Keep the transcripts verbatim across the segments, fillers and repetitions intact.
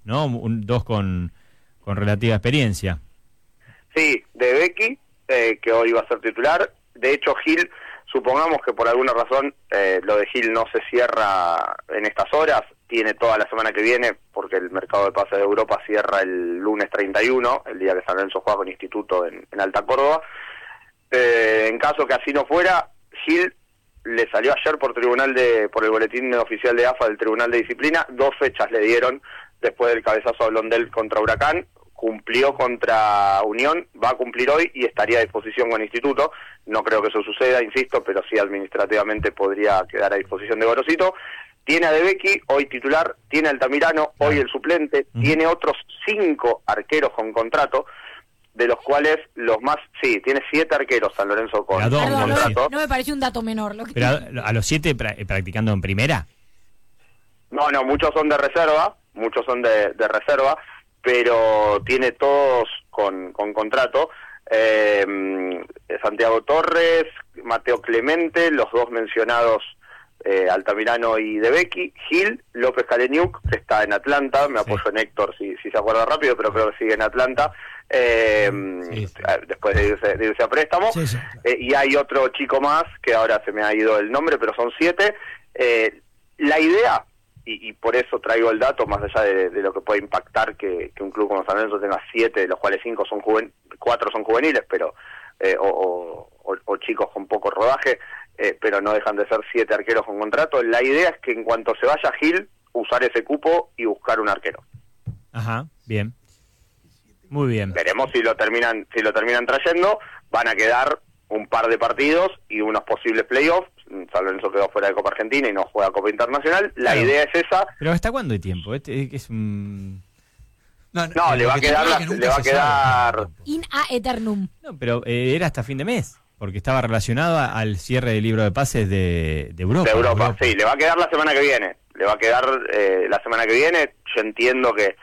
¿no? Un, dos con, con relativa experiencia. Sí, De Becchi, eh, que hoy va a ser titular. De hecho, Gil, supongamos que por alguna razón eh, lo de Gil no se cierra en estas horas, tiene toda la semana que viene, porque el mercado de pases de Europa cierra el lunes treinta y uno, el día que San Lorenzo juega con Instituto en, en Alta Córdoba. Eh, en caso que así no fuera, Gil le salió ayer por tribunal de por el boletín oficial de A F A del Tribunal de Disciplina, dos fechas le dieron después del cabezazo a Blondel contra Huracán, cumplió contra Unión, va a cumplir hoy y estaría a disposición con Instituto. No creo que eso suceda, insisto, pero sí administrativamente podría quedar a disposición de Gorosito. Tiene a De Becchi, hoy titular, tiene a Altamirano, hoy el suplente, uh-huh. tiene otros cinco arqueros con contrato, de los cuales los más, sí, tiene siete arqueros San Lorenzo con, Perdón, con contrato. No me pareció un dato menor. Lo que ¿Pero a, a los siete pra- practicando en primera? No, no, muchos son de reserva, muchos son de, de reserva, pero tiene todos con, con contrato. Eh, Santiago Torres, Mateo Clemente, los dos mencionados, eh, Altamirano y De Becchi, Gil, López Kaleniuk, que está en Atlanta, me apoyo sí. en Héctor si, si se acuerda rápido, pero creo que sigue en Atlanta, eh, sí, sí. después de irse, de irse a préstamo, sí, sí. Eh, y hay otro chico más, que ahora se me ha ido el nombre, pero son siete. Eh, la idea, y, y por eso traigo el dato, más allá de, de lo que puede impactar que, que un club como San Lorenzo tenga siete, de los cuales cinco son juven, cuatro son juveniles, pero eh, o, o, o chicos con poco rodaje, eh, pero no dejan de ser siete arqueros con contrato. La idea es que en cuanto se vaya Gil, usar ese cupo y buscar un arquero. Ajá, bien. Muy bien. Veremos si lo terminan, si lo terminan trayendo. Van a quedar un par de partidos y unos posibles playoffs. San Lorenzo quedó fuera de Copa Argentina y no juega Copa Internacional. La claro. idea es esa. Pero ¿hasta cuándo hay tiempo? Este es un... No, no, no le va a quedar, la, le va a quedar... In a eternum. No, pero eh, era hasta fin de mes, porque estaba relacionado a, al cierre del libro de pases de, de Europa. De Europa, Europa, sí, le va a quedar la semana que viene. Le va a quedar eh, la semana que viene. Yo entiendo que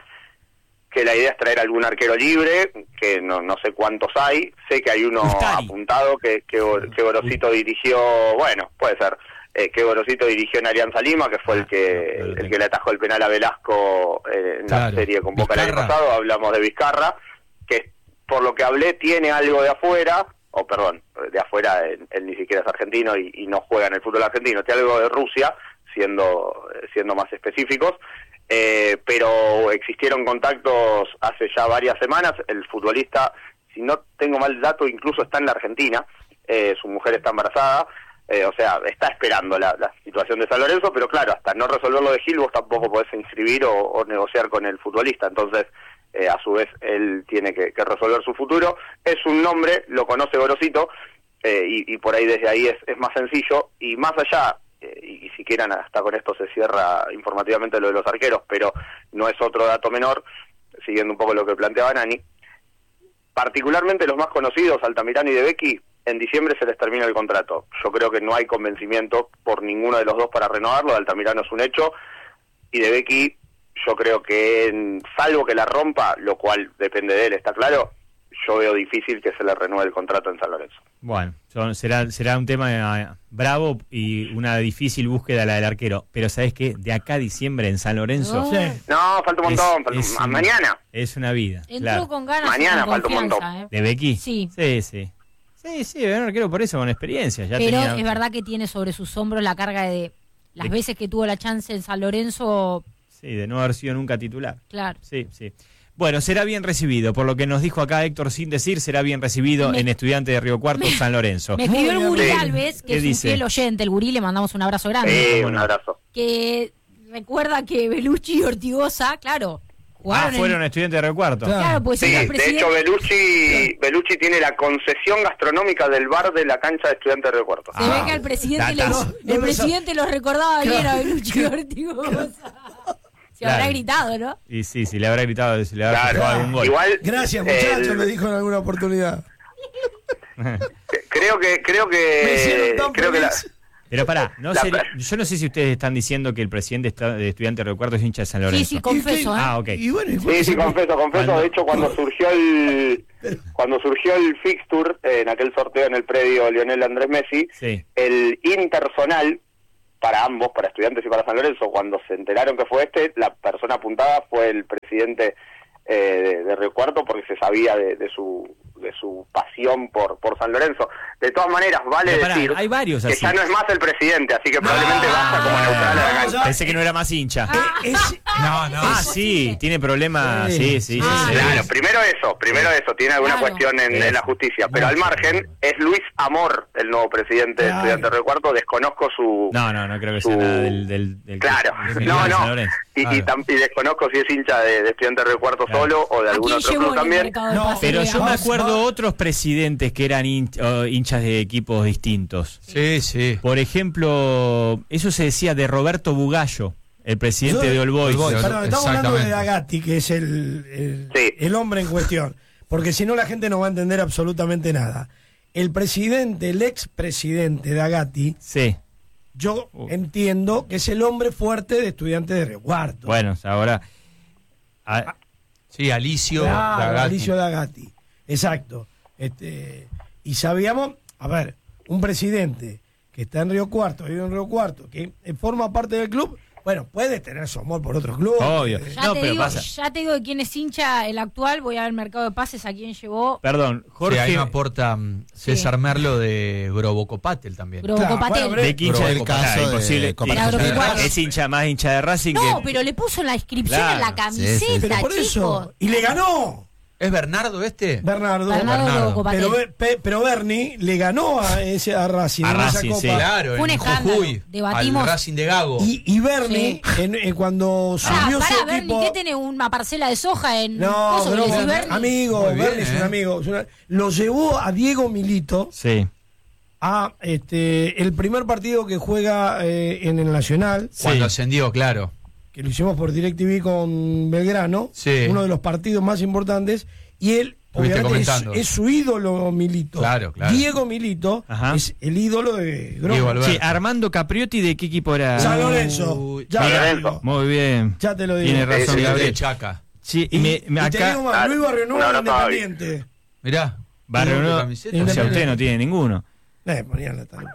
que la idea es traer algún arquero libre, que no no sé cuántos hay. Sé que hay uno Ustari. apuntado que, que, que Gorosito dirigió, bueno, puede ser, eh, que Gorosito dirigió en Alianza Lima, que fue el que el que le atajó el penal a Velasco eh, en claro. la serie con Boca el año pasado. Hablamos de Vizcarra, que por lo que hablé tiene algo de afuera, o perdón, de afuera, él, él ni siquiera es argentino y, y no juega en el fútbol argentino, tiene algo de Rusia, siendo siendo más específicos. Eh, pero existieron contactos hace ya varias semanas. El futbolista, si no tengo mal dato, incluso está en la Argentina, eh, su mujer está embarazada, eh, o sea, está esperando la, la situación de San Lorenzo, pero claro, hasta no resolver lo de Gil, vos tampoco podés inscribir o, o negociar con el futbolista, entonces eh, a su vez él tiene que, que resolver su futuro. Es un nombre, lo conoce Gorosito, eh, y, y por ahí desde ahí es, es más sencillo, y más allá, y si quieran hasta con esto se cierra informativamente lo de los arqueros, pero no es otro dato menor, siguiendo un poco lo que planteaba Nani, particularmente los más conocidos, Altamirano y De Becchi, en diciembre se les termina el contrato. Yo creo que no hay convencimiento por ninguno de los dos para renovarlo. De Altamirano es un hecho, y De Becchi yo creo que, en, salvo que la rompa, lo cual depende de él, está claro, yo veo difícil que se le renueve el contrato en San Lorenzo. Bueno, son, será será un tema eh, bravo y una difícil búsqueda la del arquero. Pero ¿sabés qué? De acá a diciembre en San Lorenzo... Oh. Sí. No, falta un montón. Es, es mañana. Es una vida. Entró claro. con ganas. Mañana falta un montón. ¿Eh? ¿De Becchi? Sí. Sí, sí. Sí, sí, un arquero por eso, con experiencia. Ya Pero tenía... es verdad que tiene sobre sus hombros la carga de las de... veces que tuvo la chance en San Lorenzo... Sí, de no haber sido nunca titular. Claro. Sí, sí. Bueno, será bien recibido, por lo que nos dijo acá Héctor sin decir, será bien recibido me, en Estudiante de Río Cuarto, me, San Lorenzo. Me escribió el Gurí sí. Alves, que es dice? un fiel oyente, el Gurí, le mandamos un abrazo grande. Sí, un abrazo. Que recuerda que Belucci y Ortigosa, claro, ah, fueron en... Estudiantes de Río Cuarto. Claro, claro pues sí, el presidente... de hecho Belucci, Belucci tiene la concesión gastronómica del bar de la cancha de Estudiantes de Río Cuarto. Se ah, ve que el presidente, le, no, el no presidente lo recordaba claro. bien a Belucci y Ortigosa. Se claro. habrá gritado, ¿no? Y sí, sí, le habrá gritado, se le habrá claro. algún gol. Igual, gracias, muchachos, el... me dijo en alguna oportunidad. creo que, creo que, creo que la... Pero pará, no la... sería, yo no sé si ustedes están diciendo que el presidente está de Estudiantes de Río Cuarto es hincha de San Lorenzo. Sí, sí, confeso, ¿eh? Ah, ok. Y bueno, sí, sí, confeso, confeso. Cuando... De hecho, cuando surgió el cuando surgió el fixture, eh, en aquel sorteo en el predio Lionel Andrés Messi, sí. el Interzonal para ambos, para Estudiantes y para San Lorenzo. Cuando se enteraron que fue este, la persona apuntada fue el presidente eh, de, de Río Cuarto, porque se sabía de, de su de su pasión por por San Lorenzo. De todas maneras, vale Pero pará, decir hay varios que así. ya no es más el presidente, así que probablemente baja como neutral a la cancha. Pensé que no era más hincha. Es- No, no. Ah, sí, tiene problemas. Sí, sí, sí. Ah, sí. Claro, primero eso, primero eso, tiene alguna Claro. cuestión en, en la justicia, pero al margen es Luis Amor, el nuevo presidente de Claro. Estudiantes de Río Cuarto. Desconozco su... No, no, no creo que su- sea nada del, del, del Claro, del- no, del San no, Lorenzo. y, y, tam- y desconozco si es hincha de, de Estudiantes de Río Cuarto Claro. solo o de ¿A algún quién otro llevó club en el también. mercado de No, pases, Pero yo digamos? me Vas- acuerdo vas- otros presidentes que eran hin- oh, hinchas de equipos distintos. Sí, sí. Por ejemplo, eso se decía de Roberto Bugallo, el presidente Yo- de All Boys. All Boys. Perdón, estamos hablando de Exactamente. Agatti, que es el, el, Sí. el hombre en cuestión. Porque si no, la gente no va a entender absolutamente nada. El presidente, el expresidente de Agatti, Sí. yo Uh. entiendo que es el hombre fuerte de Estudiantes de Río Cuarto. Bueno, ahora... ah, Sí, Alicio Claro, D'Agati. Alicio D'Agati. Exacto. Este, y sabíamos, a ver, un presidente que está en Río Cuarto, vive en Río Cuarto, que forma parte del club, bueno, puede tener su amor por otros clubes. Obvio. Eh, Ya, No, te pero digo, pasa- ya te digo de quién es hincha el actual. Voy a ver el mercado de pases a quién llevó. Perdón, Jorge. Jorge... Sí, ahí me aporta mm, César Merlo de Grobocopatel también. Grobo Claro, Copatel. bueno, ¿De qué hincha Probó de el Copa? caso Ah, de imposible. Copa Sí, Agropecuario. es hincha más hincha de Racing No, que... pero le puso en la inscripción Claro. en la camiseta, Sí, sí. pero por chicos. eso, y le ganó ¿Es Bernardo este? Bernardo. Bernardo Bernardo. Grobo Copatel. Pero, Be- Pe- pero Bernie le ganó a, ese, a Racing A en esa Racing, copa. sí. Claro, Fue un en escándalo. Jujuy, Debatimos. al Racing de Gago. Y, y Bernie, en- en cuando Pará, subió pará, su Bernie, equipo... ¿qué tiene una parcela de soja en No, coso que pero le decís, Bernie- Bernie? amigo, Muy bien, Bernie es un ¿eh? amigo. es una- lo llevó a Diego Milito Sí. a este el primer partido que juega eh, en el Nacional, Cuando Sí. ascendió, claro. que lo hicimos por DirecTV con Belgrano, Sí. uno de los partidos más importantes, y él Estuviste obviamente es, comentando. es su ídolo Milito. Claro, claro. Diego Milito Ajá. es el ídolo de Grobo. Diego Alberto. Sí, Armando Capriotti, ¿de qué equipo era? San Lorenzo. Uy, Ya San te Lorenzo. digo. Muy bien. Ya te lo digo. Tiene Sí, razón, sí, de Gabriel. Chaca. Sí, y, Y, me, y me te acá... digo más, Luis Barrio Nuevo No, no, Independiente. Mirá. Barrio ¿Tuvo Nuevo, camiseta? o sea, Independiente. usted no tiene ninguno. Eh, ponían la tal.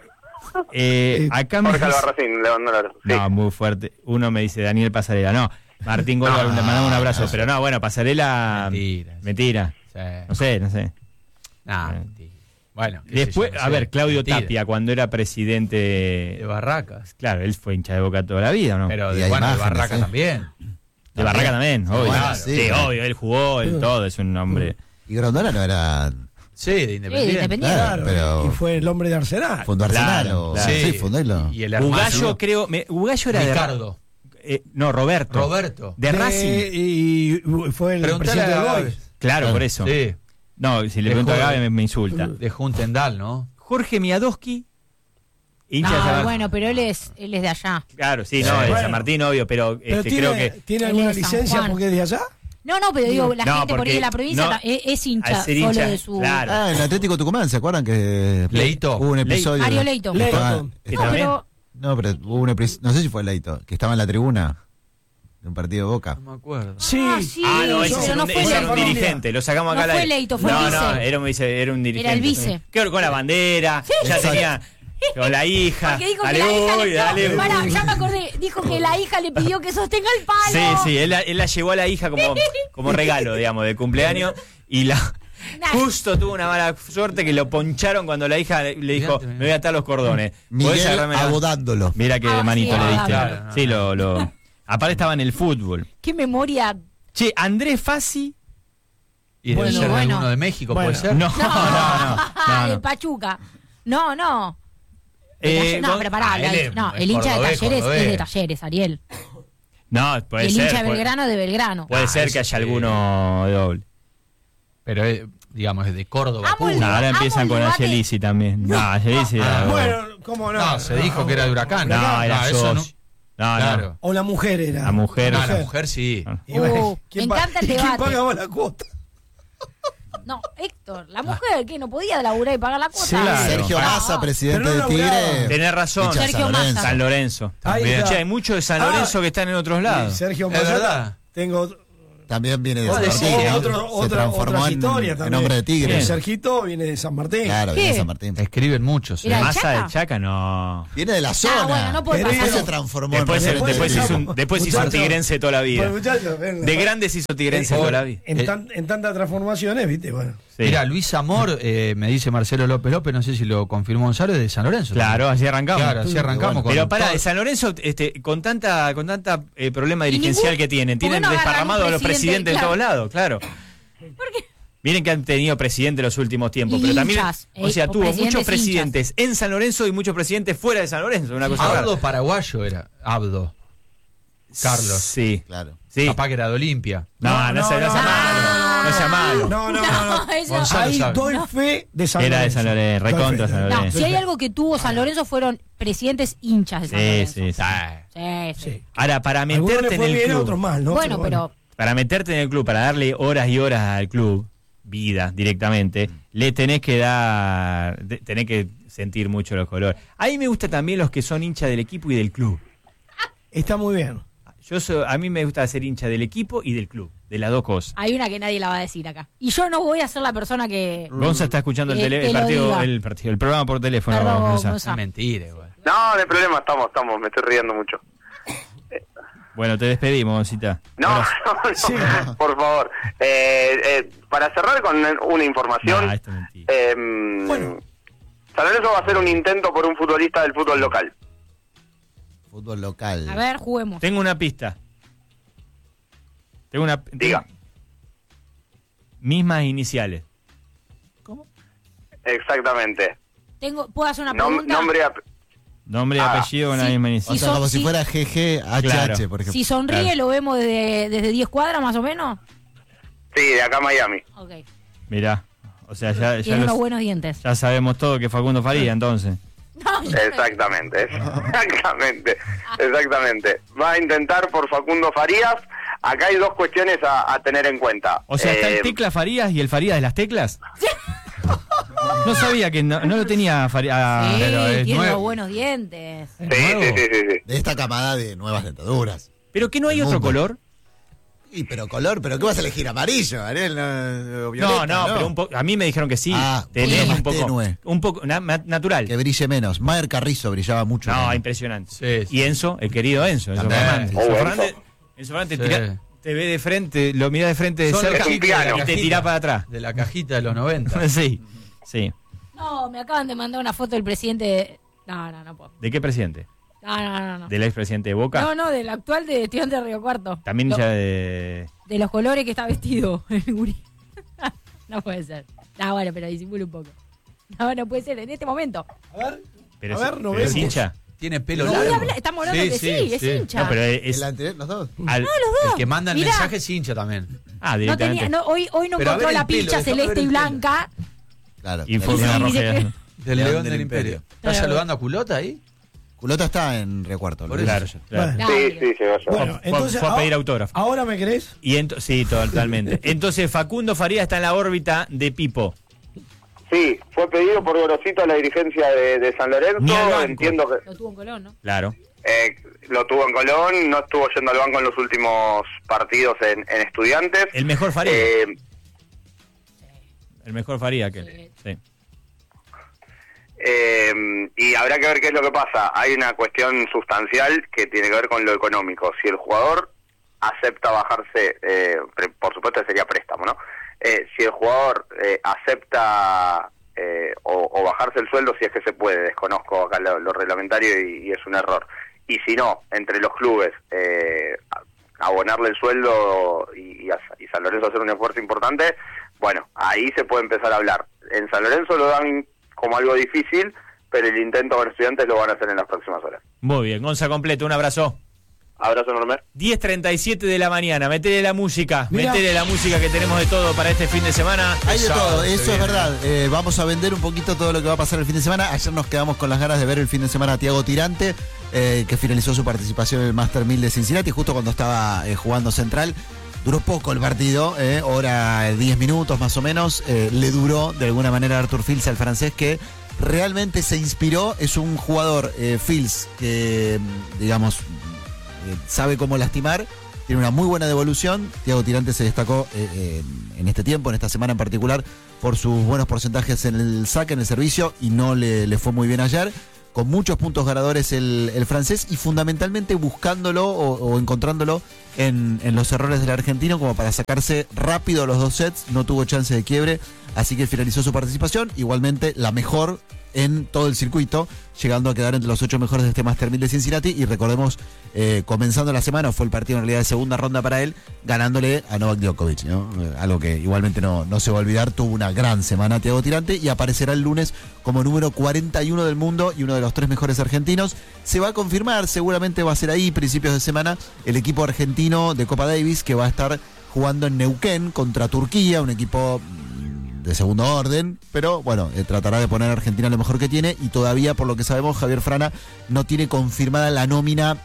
Eh, acá me Jorge dice- Albarracín, le mandó la... sí. No, muy fuerte. Uno me dice Daniel Pasarela. No, Martín Golba, le mandamos un abrazo. Pero no, bueno, Pasarela... Mentira. Mentira. Sí. No sé, no sé. Nah, mentira. Bueno, qué sé Después, yo, no a sé. ver, Claudio Mentira. Tapia, cuando era presidente... De Barracas. Claro, él fue hincha de Boca toda la vida, ¿no? Pero Y de, hay bueno, de imágenes, Barracas ¿eh? también. de Barraca también, obvio. bueno, sí, sí. obvio, él jugó, él todo, es un hombre... Y Grondona no era. Sí, de Independiente. Independiente. Claro, pero- y fue el hombre de Arsenal. Fundó Arsenal. Claro, o- claro. Sí, fundó y lo. Y el hermano. Ugallo, creo... Me, Ugallo era Ricardo. de... eh, no, Roberto. Roberto. De Racing. Y, y fue el Preguntale presidente a del Gabe. Boys. Claro, Ah, por eso. Sí. No, si le De pregunto a joven. Gabe me, me insulta. De Juntendal, ¿no? Jorge Miadowski, hincha de No, San- bueno, pero él es, él es de allá. Claro, sí, Sí. no, de Bueno. San Martín, obvio, pero, Pero este, tiene, creo que... ¿tiene Él alguna es de San licencia Juan. porque es de allá? No, no, pero digo, la No, gente por porque ahí de la provincia no- ta- es, es hincha al ser solo hincha, de su... claro. Ah, en el Atlético Tucumán, ¿se acuerdan que Leito. hubo un Leito. episodio? Mario Leito. que estaba- Leito. Que No, también- pero... No, pero hubo un episodio, no sé si fue Leito, que estaba en la tribuna de un partido de Boca. No me acuerdo. Sí. Ah, sí. Ah, no, ese, Pero era no un, fue ese era Leito. un dirigente, lo sacamos acá. No al fue aire. Leito, fue el no, vice. No, era un, vice, era un dirigente. el vice. Creo que con la bandera, ya Exacto. tenía con la hija. Porque dijo dale, que la hija uy, le... dale, No, pará, uy. ya me acordé. Dijo que la hija le pidió que sostenga el palo. Sí, sí, él, la- él la llevó a la hija como, como regalo, digamos, de cumpleaños y la... Nah. Justo tuvo una mala suerte que lo poncharon cuando la hija le le dijo, Mirá, me voy a atar los cordones. ¿Podés Miguel agarrarme la-?" abodándolo. Mira qué Ah, manito sí, le diste. claro, no, sí, no. lo, lo... Aparte estaba en el fútbol. Qué memoria... Che, Andrés Fassi... ¿Y debe Bueno, ser de bueno. alguno de México, Bueno. puede ser? No, no, no. no, de no. Pachuca. No, no. De Eh, Talle- no, vos- pero pará, Ah, la- él es- no, es el hincha de cordobés, Talleres cordobés. es de Talleres, Ariel. No, Y puede el ser. hincha de puede- Belgrano es de Belgrano. Puede Ah, ser eso que haya sí. alguno de doble. Pero, eh, digamos, es de Córdoba. Amo el- puro. No, ahora amo empiezan el con debate. Angelici también. No, Angelici era- Ah, Bueno, ¿cómo no? No, se dijo que era de Huracán. No, era No, eso no. socio. No, Claro. no. O la mujer era. La mujer. No, Mujer. la mujer sí. Ah. Y bueno, Uh, ¿quién me pa- encanta el ¿y ¿Quién debate. pagaba la cuota? No, Héctor, la mujer que no podía laburar y pagar la cuota. Sí, claro. Sergio Pará. Massa, presidente Pero no de Tigre. laburaba. Tenés razón. hincha de Sergio San Lorenzo. San Lorenzo. Ahí También. está. Che, hay muchos de San Ah. Lorenzo que están en otros Y lados. Sergio Es Massa, verdad. Tengo También viene de Oh, San de- Martín, oh, ¿no? otro- Se otra- transformó otra en, historia en también. hombre de tigre. El Sergito viene de San Martín. Claro, viene ¿Qué? de San Martín. Escriben muchos. ¿eh? Mira, ¿el Masa Chaca? del Chaca no. Viene de la zona. bueno, no puede Después pasar. se transformó Después, en se- hombre de después, tigre. hizo un, después hizo un Muchacho. tigrense toda la Bueno, vida. muchachos, ven, De grande se hizo tigrense Eh, toda la vida. En, Eh, tan- en tantas transformaciones, ¿viste? Bueno. Sí. Mira, Luis Amor, eh, me dice Marcelo López López, no sé si lo confirmó Gonzalo, es de San Lorenzo. Claro, así arrancamos. Claro, así arrancamos. con Pero para, todo- de San Lorenzo, este, con tanta, con tanta eh, problema Y dirigencial ningún- que tienen, ¿por qué tienen no agarran desparramados un a los presidente? presidentes de Claro. todos lados, claro. ¿Por qué? Miren que han tenido presidentes los últimos tiempos, Y pero también, hinchas, o eh, sea, o tuvo presidentes muchos presidentes en San Lorenzo y muchos presidentes fuera de San Lorenzo, una cosa Abdo rara. paraguayo era. Abdo. Carlos. Sí, Claro. sí. Capaz que era de Olimpia. No, no, No, sea, no, no, sea no, malo, no sea malo. No, no, no. no. eso- Gonzalo Ahí sabe. doy No. fe de San Era de Lorenzo. San Lorenzo, Doy recontra fe. San No, Lorenzo. si hay algo que tuvo San Lorenzo fueron presidentes hinchas de San Sí, Lorenzo. sí, sí. Sí, sí. Sí. Ahora, para Algunos meterte le en fue el bien, a club, otros mal, ¿no? Bueno, pero para meterte en el club, para darle horas y horas al club, vida directamente, le tenés que dar, de- tenés que sentir mucho los colores. A mí me gusta también los que son hinchas del equipo y del club. está muy bien. Yo soy- a mí me gusta ser hincha del equipo y del club, de las dos cosas. hay una que nadie la va a decir acá. Y yo no voy a ser la persona que... Gonza está escuchando el, Que tele- te el lo partido, diga. el partido, el programa por teléfono. Perdón, Gonza. Gonza. Es mentira, igual. No, no hay problema, estamos, estamos, me estoy riendo mucho. Bueno, te despedimos, Goncita. No, Ahora- no, no, Sí. por favor. Eh, eh, para cerrar con una información, Nah, esto es mentira. eh, Bueno. San Lorenzo va a hacer un intento por un futbolista del fútbol local. Fútbol local. A ver, juguemos. Tengo una pista. Tengo una. Diga. Mismas iniciales. Exactamente. Tengo, ¿Puedo hacer una Nom- pregunta? nombre, ap- Nombre y Ah, apellido con la sí. misma O inicial. sea, son- como si sí. fuera G G H H, Claro. por ejemplo. Si sonríe, Claro. lo vemos desde, desde diez cuadras más o menos. sí, de acá a Miami. Ok. Mirá. O sea, ya, ya, Tiene los- unos buenos dientes. ya sabemos todo que Facundo Faría, entonces. No, Exactamente, exactamente, exactamente. Va a intentar por Facundo Farías. Acá hay dos cuestiones a, a tener en cuenta. O sea, está Eh, el Tecla Farías y el Farías de las teclas. No sabía que no, no lo tenía Farías. sí, pero es tiene nuevo. unos buenos dientes. sí, sí, sí, sí, sí. De esta camada de nuevas dentaduras. Pero que no hay El otro mundo. color. Y pero color, ¿pero qué vas a elegir? ¿Amarillo, Ariel? No, No, violeta, no, pero un po- a mí me dijeron que sí. Ah, Tenés mucho más un poco, tenue. un poco na- na- natural. Que brille menos. Mayer Carrizo brillaba mucho. No, menos. impresionante. Sí, sí. Y Enzo, el querido Enzo, Enzo También. Fernández. Oh, Enzo Enzo. Fernández, Enzo Fernández Sí. tira- te ve de frente, lo mira de frente de Son los cerca Es un chicos de la piano. y te cajita, tira para atrás. De la cajita de los noventa. Sí, sí. No, me acaban de mandar una foto del presidente. de- No, no, no puedo. ¿De qué presidente? No, no, no. No, ¿Del expresidente de Boca? no, no, del actual de Estudiante de Río Cuarto. También Lo- ya de... De los colores que está vestido el gurí. No puede ser. No, bueno, pero disimula un poco. No, no puede ser en este momento. A ver, Pero, A es- ver, no pero es vemos. hincha. Tiene pelo No, largo. habla- estamos hablando que sí, es hincha. No, pero es... ¿El anterior, los dos? al- El que manda el Mirá. mensaje es hincha también. ah, No directamente. tenía, no, hoy, hoy no Pero a encontró ver la el pelo, pilcha déjame celeste ver y el pelo. blanca. Claro. Informe Sí, de sí, Rogera. dice Del León León del del Imperio. Imperio. ¿Estás Claro. saludando a Culota ahí? Culota está en Río Cuarto. Por lo Claro, dice. claro. No, Sí, digo. sí, llegó yo. bueno, Fue- entonces. fue a pedir ahora- autógrafo. ¿Ahora me querés? Y ento- sí, totalmente. Entonces Facundo Faría está en la órbita de Pipo. Sí, fue pedido por Gorosito a la dirigencia de, de San Ni al Lorenzo. banco. Entiendo que Lo tuvo en Colón, ¿no? Claro. eh, lo tuvo en Colón, no estuvo yendo al banco en los últimos partidos en, en Estudiantes. El mejor Faría. Eh, El mejor Faría que. Sí. Eh, y habrá que ver qué es lo que pasa. Hay una cuestión sustancial que tiene que ver con lo económico. Si el jugador acepta bajarse, eh, pre- por supuesto sería préstamo, ¿no? Eh, si el jugador eh, acepta eh, o, o bajarse el sueldo, si es que se puede, desconozco acá lo, lo reglamentario y, y es un error. Y si no, entre los clubes, eh, a- abonarle el sueldo y, y, a- y San Lorenzo hacer un esfuerzo importante, bueno, ahí se puede empezar a hablar. En San Lorenzo lo dan como algo difícil, pero el intento con Estudiantes lo van a hacer en las próximas horas. Muy bien. Gonza completo, un abrazo. Abrazo enorme. diez treinta y siete de la mañana. Metele la música. Mirá. Metele la música que tenemos de todo para este fin de semana. Hay de Sábado todo, se eso es viene. verdad. Eh, vamos a vender un poquito todo lo que va a pasar el fin de semana. Ayer nos quedamos con las ganas de ver el fin de semana a Tiago Tirante, eh, que finalizó su participación en el Master mil de Cincinnati, justo cuando estaba eh, jugando Central. Duró poco el partido, eh, hora diez minutos más o menos. Eh, le duró de alguna manera a Arthur Fils, al francés, que realmente se inspiró. Es un jugador, eh, Fils, que, mm, digamos, eh, sabe cómo lastimar, tiene una muy buena devolución. Thiago Tirante se destacó eh, en, en este tiempo, en esta semana en particular, por sus buenos porcentajes en el saque, en el servicio, y no le, le fue muy bien ayer. Con muchos puntos ganadores el, el francés y fundamentalmente buscándolo o, o encontrándolo en, en los errores del argentino como para sacarse rápido los dos sets. No tuvo chance de quiebre, así que finalizó su participación. Igualmente la mejor en todo el circuito, llegando a quedar entre los ocho mejores de este Master mil de Cincinnati. Y recordemos, eh, comenzando la semana, fue el partido en realidad de segunda ronda para él, ganándole a Novak Djokovic, ¿no? Eh, algo que igualmente no, no se va a olvidar. Tuvo una gran semana Thiago Tirante y aparecerá el lunes como número cuarenta y uno del mundo y uno de los tres mejores argentinos. Se va a confirmar, seguramente va a ser ahí, principios de semana, el equipo argentino de Copa Davis, que va a estar jugando en Neuquén contra Turquía, un equipo de segundo orden, pero bueno, eh, tratará de poner a Argentina lo mejor que tiene. Y todavía, por lo que sabemos, Javier Frana no tiene confirmada la nómina.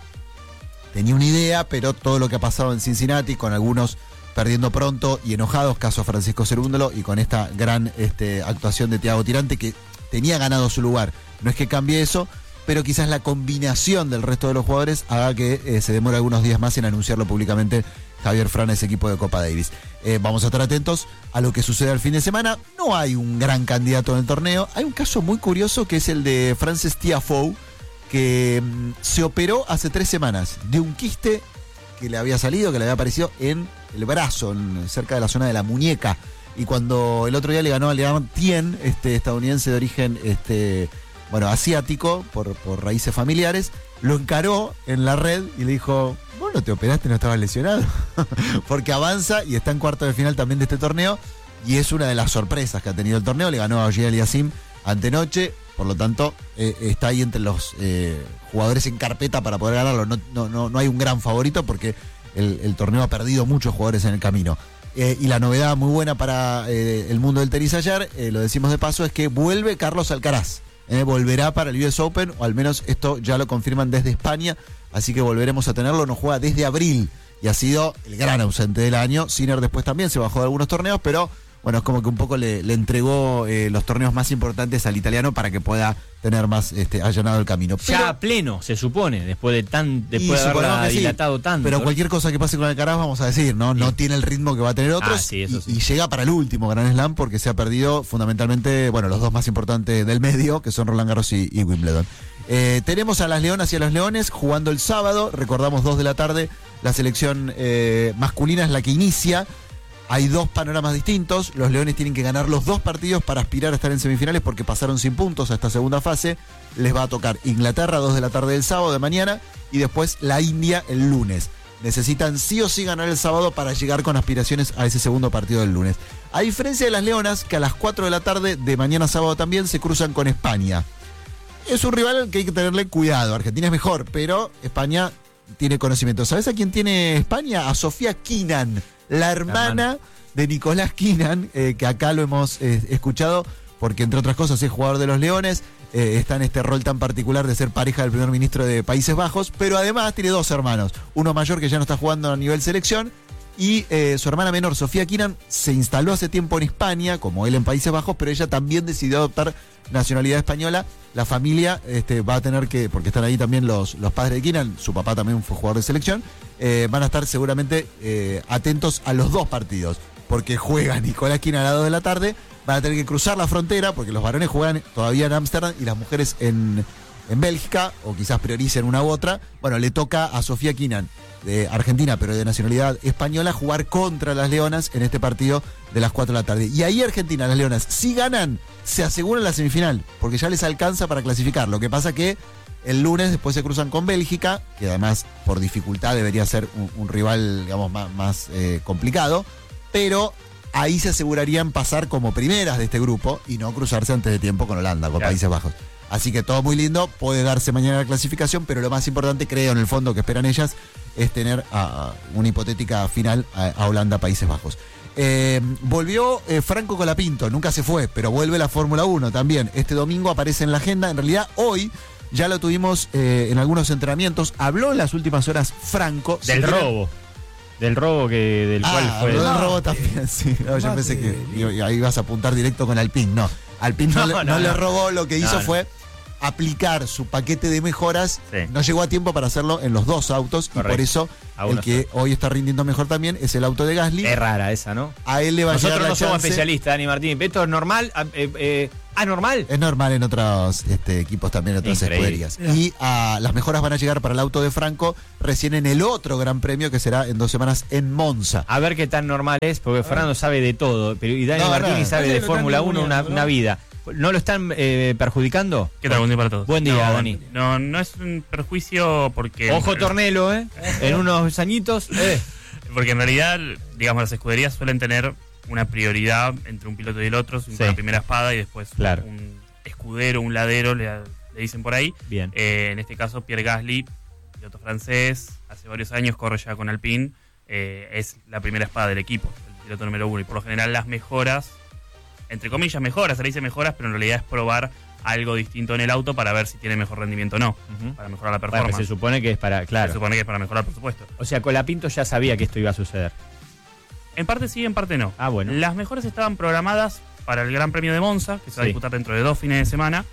Tenía una idea, pero todo lo que ha pasado en Cincinnati, con algunos perdiendo pronto y enojados, caso Francisco Cerúndolo, y con esta gran este, actuación de Thiago Tirante, que tenía ganado su lugar. No es que cambie eso, pero quizás la combinación del resto de los jugadores haga que eh, se demore algunos días más en anunciarlo públicamente Javier Frana, ese equipo de Copa Davis. Eh, vamos a estar atentos a lo que sucede al fin de semana. No hay un gran candidato en el torneo. Hay un caso muy curioso que es el de Frances Tiafoe, que mmm, se operó hace tres semanas de un quiste que le había salido, que le había aparecido en el brazo, en, cerca de la zona de la muñeca. Y cuando el otro día le ganó a Liam Tien, este estadounidense de origen este, bueno, asiático, por, por raíces familiares, lo encaró en la red y le dijo: ¿vos no te operaste, no estabas lesionado? Porque avanza y está en cuarto de final también de este torneo, y es una de las sorpresas que ha tenido el torneo. Le ganó a Ogier Aliassime antenoche, por lo tanto eh, está ahí entre los eh, jugadores en carpeta para poder ganarlo. No, no, no, no hay un gran favorito porque el, el torneo ha perdido muchos jugadores en el camino. Eh, y la novedad muy buena para eh, el mundo del tenis ayer, eh, lo decimos de paso, es que vuelve Carlos Alcaraz. Eh, volverá para el U S Open, o al menos esto ya lo confirman desde España, así que volveremos a tenerlo. No juega desde abril y ha sido el gran ausente del año. Sinner después también se bajó de algunos torneos, pero bueno, es como que un poco le, le entregó eh, los torneos más importantes al italiano para que pueda tener más este, allanado el camino. Pero, ya a pleno, se supone, después de tan después de haberla dilatado sí, tanto. Pero cualquier cosa que pase con Alcaraz, vamos a decir, no, sí. no tiene el ritmo que va a tener otros. Ah, sí, eso y, sí. y llega para el último Grand Slam porque se ha perdido fundamentalmente, bueno, los dos más importantes del medio, que son Roland Garros y, y Wimbledon. Eh, tenemos a las Leonas y a los Leones jugando el sábado, recordamos dos de la tarde, la selección eh, masculina es la que inicia. Hay dos panoramas distintos. Los Leones tienen que ganar los dos partidos para aspirar a estar en semifinales porque pasaron sin puntos a esta segunda fase. Les va a tocar Inglaterra a dos de la tarde del sábado de mañana y después la India el lunes. Necesitan sí o sí ganar el sábado para llegar con aspiraciones a ese segundo partido del lunes. A diferencia de las Leonas, que a las cuatro de la tarde de mañana sábado también se cruzan con España. Es un rival al que hay que tenerle cuidado. Argentina es mejor, pero España tiene conocimiento. ¿Sabes a quién tiene España? A Sofía Kenin, la hermana de Nicolás Kenin, eh, que acá lo hemos eh, escuchado, porque entre otras cosas es jugador de los Leones, eh, está en este rol tan particular de ser pareja del primer ministro de Países Bajos, pero además tiene dos hermanos, uno mayor que ya no está jugando a nivel selección, y eh, su hermana menor, Sofía Kenin, se instaló hace tiempo en España, como él en Países Bajos, pero ella también decidió adoptar nacionalidad española. La familia este, va a tener que, porque están ahí también los, los padres de Kenin, su papá también fue jugador de selección, eh, van a estar seguramente eh, atentos a los dos partidos, porque juega Nicolás Kenin a las dos de la tarde, van a tener que cruzar la frontera, porque los varones juegan todavía en Ámsterdam y las mujeres en, en Bélgica, o quizás prioricen una u otra. Bueno, le toca a Sofía Kenin, de Argentina, pero de nacionalidad española, jugar contra las Leonas en este partido de las cuatro de la tarde. Y ahí Argentina, las Leonas, si ganan, se aseguran la semifinal, porque ya les alcanza para clasificar. Lo que pasa que el lunes después se cruzan con Bélgica, que además por dificultad debería ser un, un rival, digamos, más, más eh, complicado, pero ahí se asegurarían pasar como primeras de este grupo y no cruzarse antes de tiempo con Holanda, con claro. Países Bajos. Así que todo muy lindo, puede darse mañana la clasificación, pero lo más importante, creo en el fondo que esperan ellas, es tener a, a una hipotética final a, a Holanda, Países Bajos. Eh, volvió eh, Franco Colapinto, nunca se fue, pero vuelve la Fórmula uno también. Este domingo aparece en la agenda, en realidad hoy ya lo tuvimos eh, en algunos entrenamientos. Habló en las últimas horas Franco. Del robo. Del robo que del ah, cual fue. Del no, robo también, sí. No, yo pensé que ahí ibas a apuntar directo con Alpine. No, Alpine no, no, le, no, no le robó, lo que hizo no, fue aplicar su paquete de mejoras, Sí. no llegó a tiempo para hacerlo en los dos autos. Correcto. Y por eso A el uno que hoy está rindiendo mejor también es el auto de Gasly. Es rara esa, ¿no? A él le va a Nosotros llegar la no somos chance. especialistas, Dani Martín. ¿Esto es normal? Ah, Eh, eh, ¿Anormal? Es normal en otros este, equipos también, en otras Increíble. escuderías. Y ah, las mejoras van a llegar para el auto de Franco recién en el otro gran premio que será en dos semanas en Monza. A ver qué tan normal es, porque Fernando sabe de todo, pero y Dani No, Martini no, sabe no, de no, Fórmula no, uno no, una, no. una vida. ¿No lo están eh, perjudicando? ¿Qué tal? Buen día para todos. Buen día, no, Dani. No, no es un perjuicio porque... Ojo Tornelo, ¿eh? En unos añitos. Eh. Porque en realidad, digamos, las escuderías suelen tener una prioridad entre un piloto y el otro, Sí. con la primera espada y después Claro. un escudero, un ladero, le, le dicen por ahí. Bien. Eh, en este caso, Pierre Gasly, piloto francés, hace varios años corre ya con Alpine, eh, es la primera espada del equipo, el piloto número uno. Y por lo general las mejoras, entre comillas mejoras, se le dice mejoras, pero en realidad es probar algo distinto en el auto para ver si tiene mejor rendimiento o no, Ujú. para mejorar la Bueno, performance. se supone que es para. Se Claro. supone que es para mejorar, por supuesto. O sea, Colapinto ya sabía que esto iba a suceder. En parte sí, en parte no. Ah, bueno. Las mejoras estaban programadas para el Gran Premio de Monza, que se va a Sí. disputar dentro de dos fines de semana.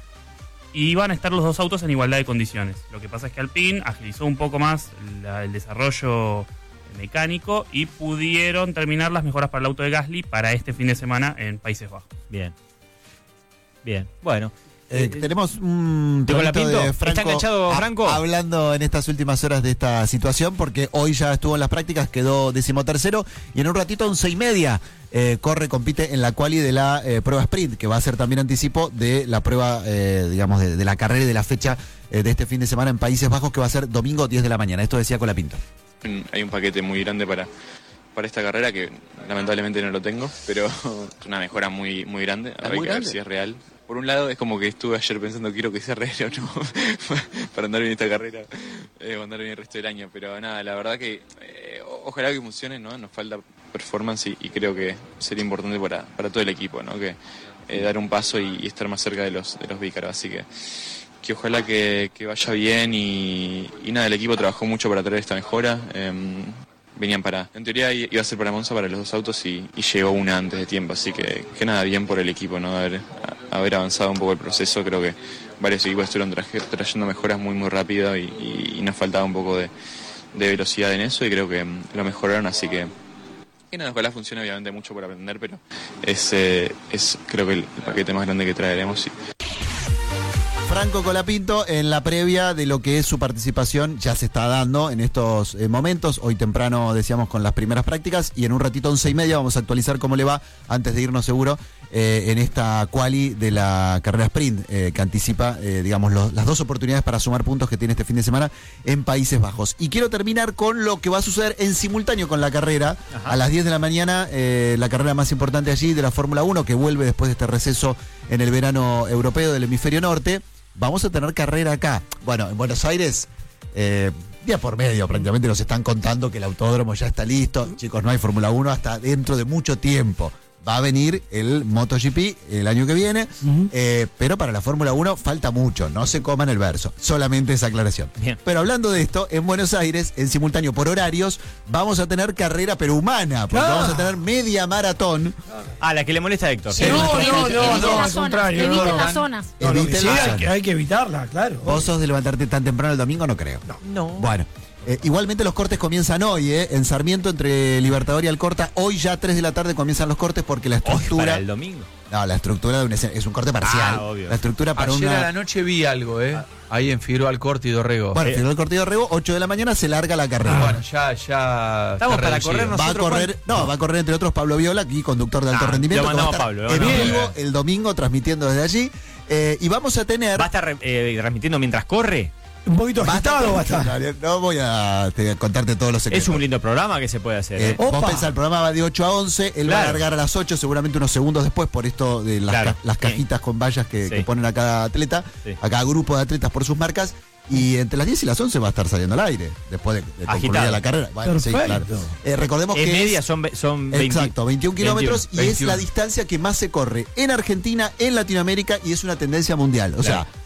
Y van a estar los dos autos en igualdad de condiciones. Lo que pasa es que Alpine agilizó un poco más la- el desarrollo mecánico y pudieron terminar las mejoras para el auto de Gasly para este fin de semana en Países Bajos. Bien. Bien. Bueno. Eh, Eh, tenemos un ¿De tronito Colapinto? de ¿Está Franco enganchado a- Franco? hablando en estas últimas horas de esta situación, porque hoy ya estuvo en las prácticas, quedó decimotercero y en un ratito, once y media, eh, corre, compite en la quali de la eh, prueba sprint, que va a ser también anticipo de la prueba, eh, digamos, de, de la carrera y de la fecha eh, de este fin de semana en Países Bajos, que va a ser domingo diez de la mañana. Esto decía Colapinto. Un- Hay un paquete muy grande para, para esta carrera que lamentablemente no lo tengo, pero es una mejora muy, muy grande. Ahora hay que ver si es real. Por un lado, es como que estuve ayer pensando, quiero que sea real o no, para andar bien esta carrera, eh, o andar bien el resto del año. Pero nada, la verdad que eh, o- ojalá que funcione, ¿no? Nos falta performance y, y creo que sería importante para, para todo el equipo, ¿no? Que eh, dar un paso y, y estar más cerca de los, de los Vícaros. Así que, que ojalá que, que vaya bien y, y nada, el equipo trabajó mucho para traer esta mejora. em, venían para, en teoría i- iba a ser para Monza para los dos autos y, y llegó una antes de tiempo, así que, que nada, bien por el equipo, ¿no? Haber, a- haber avanzado un poco el proceso, creo que varios equipos estuvieron traje- trayendo mejoras muy muy rápido y, y- y nos faltaba un poco de, de velocidad en eso y creo que mm, lo mejoraron, así que, que nada, ojalá funcione, obviamente mucho por aprender, pero es, eh, es creo que el, el paquete más grande que traeremos. Y, Franco Colapinto en la previa de lo que es su participación ya se está dando en estos eh, momentos. Hoy temprano decíamos con las primeras prácticas y en un ratito once y media vamos a actualizar cómo le va antes de irnos seguro eh, en esta quali de la carrera sprint eh, que anticipa eh, digamos los- las dos oportunidades para sumar puntos que tiene este fin de semana en Países Bajos. Y quiero terminar con lo que va a suceder en simultáneo con la carrera. Ajá. A las diez de la mañana eh, la carrera más importante allí de la Fórmula uno que vuelve después de este receso en el verano europeo del hemisferio norte. Vamos a tener carrera acá. Bueno, en Buenos Aires, eh, día por medio prácticamente nos están contando que el autódromo ya está listo. Chicos, no hay Fórmula uno hasta dentro de mucho tiempo. Va a venir el MotoGP el año que viene, Ujú. eh, pero para la Fórmula uno falta mucho, no se coman el verso, solamente esa aclaración. Bien. Pero hablando de esto, en Buenos Aires, en simultáneo por horarios, vamos a tener carrera pero humana, porque Ah. vamos a tener media maratón. Ah, la que le molesta a Héctor. Sí. No, no, Eviten no, no, las al zonas, contrario. eviten no, no. las zonas. No, no, Eviten sí, las hay, zonas. que, hay que evitarla, claro. ¿Vos sos de levantarte tan temprano el domingo? No creo. No. Bueno, eh, igualmente los cortes comienzan hoy, ¿eh? En Sarmiento, entre Libertador y Alcorta. Hoy ya a tres de la tarde comienzan los cortes porque la Hoy estructura. para el domingo. No, la estructura de un escena- es un corte parcial. Ah, obvio. La estructura para Ayer a la una. noche vi algo, ¿eh? Ahí en Figueroa Alcorta y Dorrego. Bueno, Eh. final del cortillo de Rego, ocho de la mañana se larga la carrera. Bueno, ya, ya. Estamos está para reducido. correr Va a nosotros, correr, Juan. no, va a correr entre otros Pablo Viola, aquí conductor de alto Ah, rendimiento, lo que va a mandamos estar Pablo, lo en mandamos. vivo el domingo transmitiendo desde allí. Eh, y vamos a tener. ¿Va a estar eh, transmitiendo mientras corre? Un poquito va a estar- agitado va a estar. No voy a te- contarte todos los secretos. Es un lindo programa que se puede hacer. Eh, ¿eh? vos Opa. pensás, el programa va de ocho a once, él va a Claro. largar a las ocho, seguramente unos segundos después, por esto de las, Claro. ca- las cajitas con vallas que, Sí. que ponen a cada atleta, Sí. a cada grupo de atletas por sus marcas, y entre las diez y las once va a estar saliendo al aire, después de, de concluida Agitado. la carrera. Bueno, sí, Perfecto. claro. Eh, recordemos Es que media, es, son, ve- son veinte. exacto, veintiún kilómetros, y es veintiuno. la distancia que más se corre en Argentina, en Latinoamérica, y es una tendencia mundial. O sea, Claro.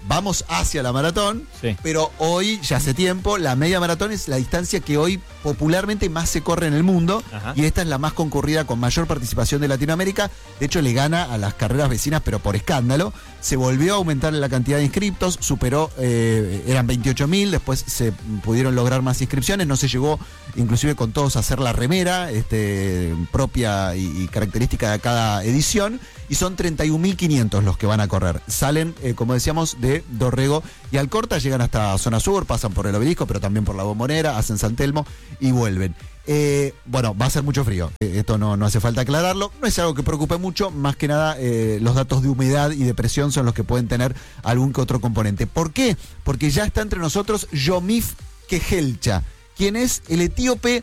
vamos hacia la maratón, Sí. pero hoy, ya hace tiempo, la media maratón es la distancia que hoy popularmente más se corre en el mundo. Ajá. Y esta es la más concurrida con mayor participación de Latinoamérica. De hecho, le gana a las carreras vecinas, pero por escándalo. Se volvió a aumentar la cantidad de inscriptos, superó, eh, eran veintiocho mil, después se pudieron lograr más inscripciones, no se llegó inclusive con todos a hacer la remera este, propia y, y característica de cada edición, y son treinta y un mil quinientos los que van a correr. Salen, eh, como decíamos, de Dorrego y Alcorta, llegan hasta Zona Sur, pasan por el Obelisco, pero también por la Bombonera, hacen San Telmo y vuelven. Eh, bueno, va a ser mucho frío, eh, esto no, no hace falta aclararlo, no es algo que preocupe mucho, más que nada eh, los datos de humedad y de presión son los que pueden tener algún que otro componente. ¿Por qué? Porque ya está entre nosotros Yomif Kejelcha, quien es el etíope,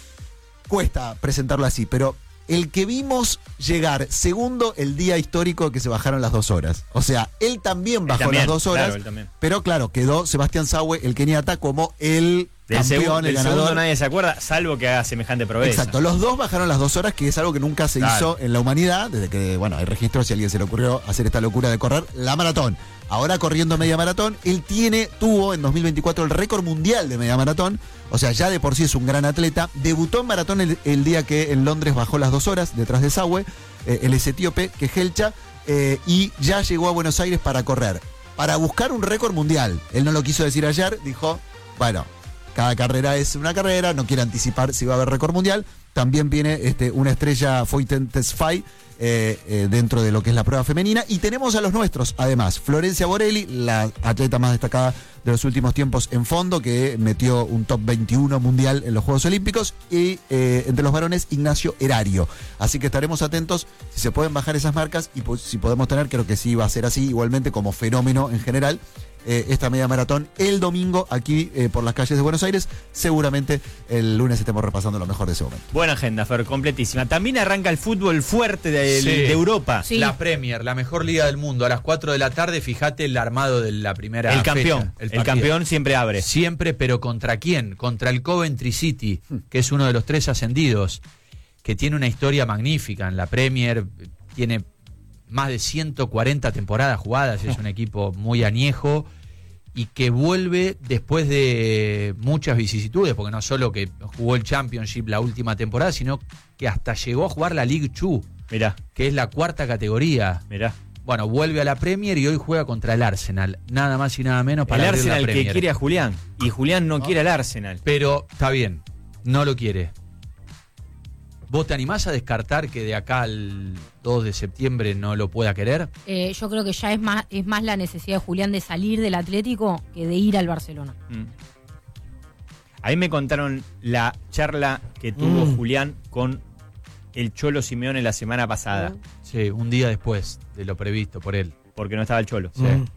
cuesta presentarlo así, pero el que vimos llegar segundo el día histórico que se bajaron las dos horas. O sea, él también bajó también, las dos horas, claro, él también. pero claro, quedó Sebastián Saue, el keniata, como el Del, campeón, segu- el del ganador. segundo nadie se acuerda, salvo que haga semejante proeza. Exacto, los dos bajaron las dos horas, que es algo que nunca se Claro. hizo en la humanidad, desde que, bueno, hay registros si a alguien se le ocurrió hacer esta locura de correr la maratón. Ahora corriendo media maratón, él tiene, tuvo en dos mil veinticuatro el récord mundial de media maratón, o sea, ya de por sí es un gran atleta. Debutó en maratón el, el día que en Londres bajó las dos horas, detrás de Saue, eh, él es etíope, Kejelcha, eh, y ya llegó a Buenos Aires para correr, para buscar un récord mundial. Él no lo quiso decir ayer, dijo, bueno, cada carrera es una carrera, no quiere anticipar si va a haber récord mundial. También viene este, una estrella Foyten Tesfaye eh, eh, dentro de lo que es la prueba femenina. Y tenemos a los nuestros, además, Florencia Borelli, la atleta más destacada de los últimos tiempos en fondo, que metió un top veintiuno mundial en los Juegos Olímpicos, y eh, entre los varones Ignacio Erario. Así que estaremos atentos si se pueden bajar esas marcas y pues, si podemos tener, creo que sí va a ser así, igualmente como fenómeno en general, eh, esta media maratón el domingo aquí eh, por las calles de Buenos Aires. Seguramente el lunes estemos repasando lo mejor de ese momento. Buena agenda, Fer, completísima. También arranca el fútbol fuerte de, Sí. de Europa. Sí. La Premier, la mejor liga del mundo. A las cuatro de la tarde, fíjate el armado de la primera El fecha, campeón, el, partido. campeón siempre abre. Siempre, pero ¿contra quién? Contra el Coventry City, que es uno de los tres ascendidos, que tiene una historia magnífica en la Premier, tiene más de ciento cuarenta temporadas jugadas, es un equipo muy añejo y que vuelve después de muchas vicisitudes, porque no solo que jugó el Championship la última temporada, sino que hasta llegó a jugar la League dos, Mirá, que es la cuarta categoría. mirá. Bueno, vuelve a la Premier y hoy juega contra el Arsenal, nada más y nada menos para El abrir la Arsenal que Premier. quiere a Julián. Y Julián no, quiere al Arsenal. Pero está bien, no lo quiere. ¿Vos te animás a descartar que de acá al dos de septiembre no lo pueda querer? Eh, yo creo que ya es más, es más la necesidad de Julián de salir del Atlético que de ir al Barcelona. Mm. A mí me contaron la charla que tuvo Mm. Julián con el Cholo Simeone la semana pasada. Sí, un día después de lo previsto por él. Porque no estaba el Cholo. Sí. Mm.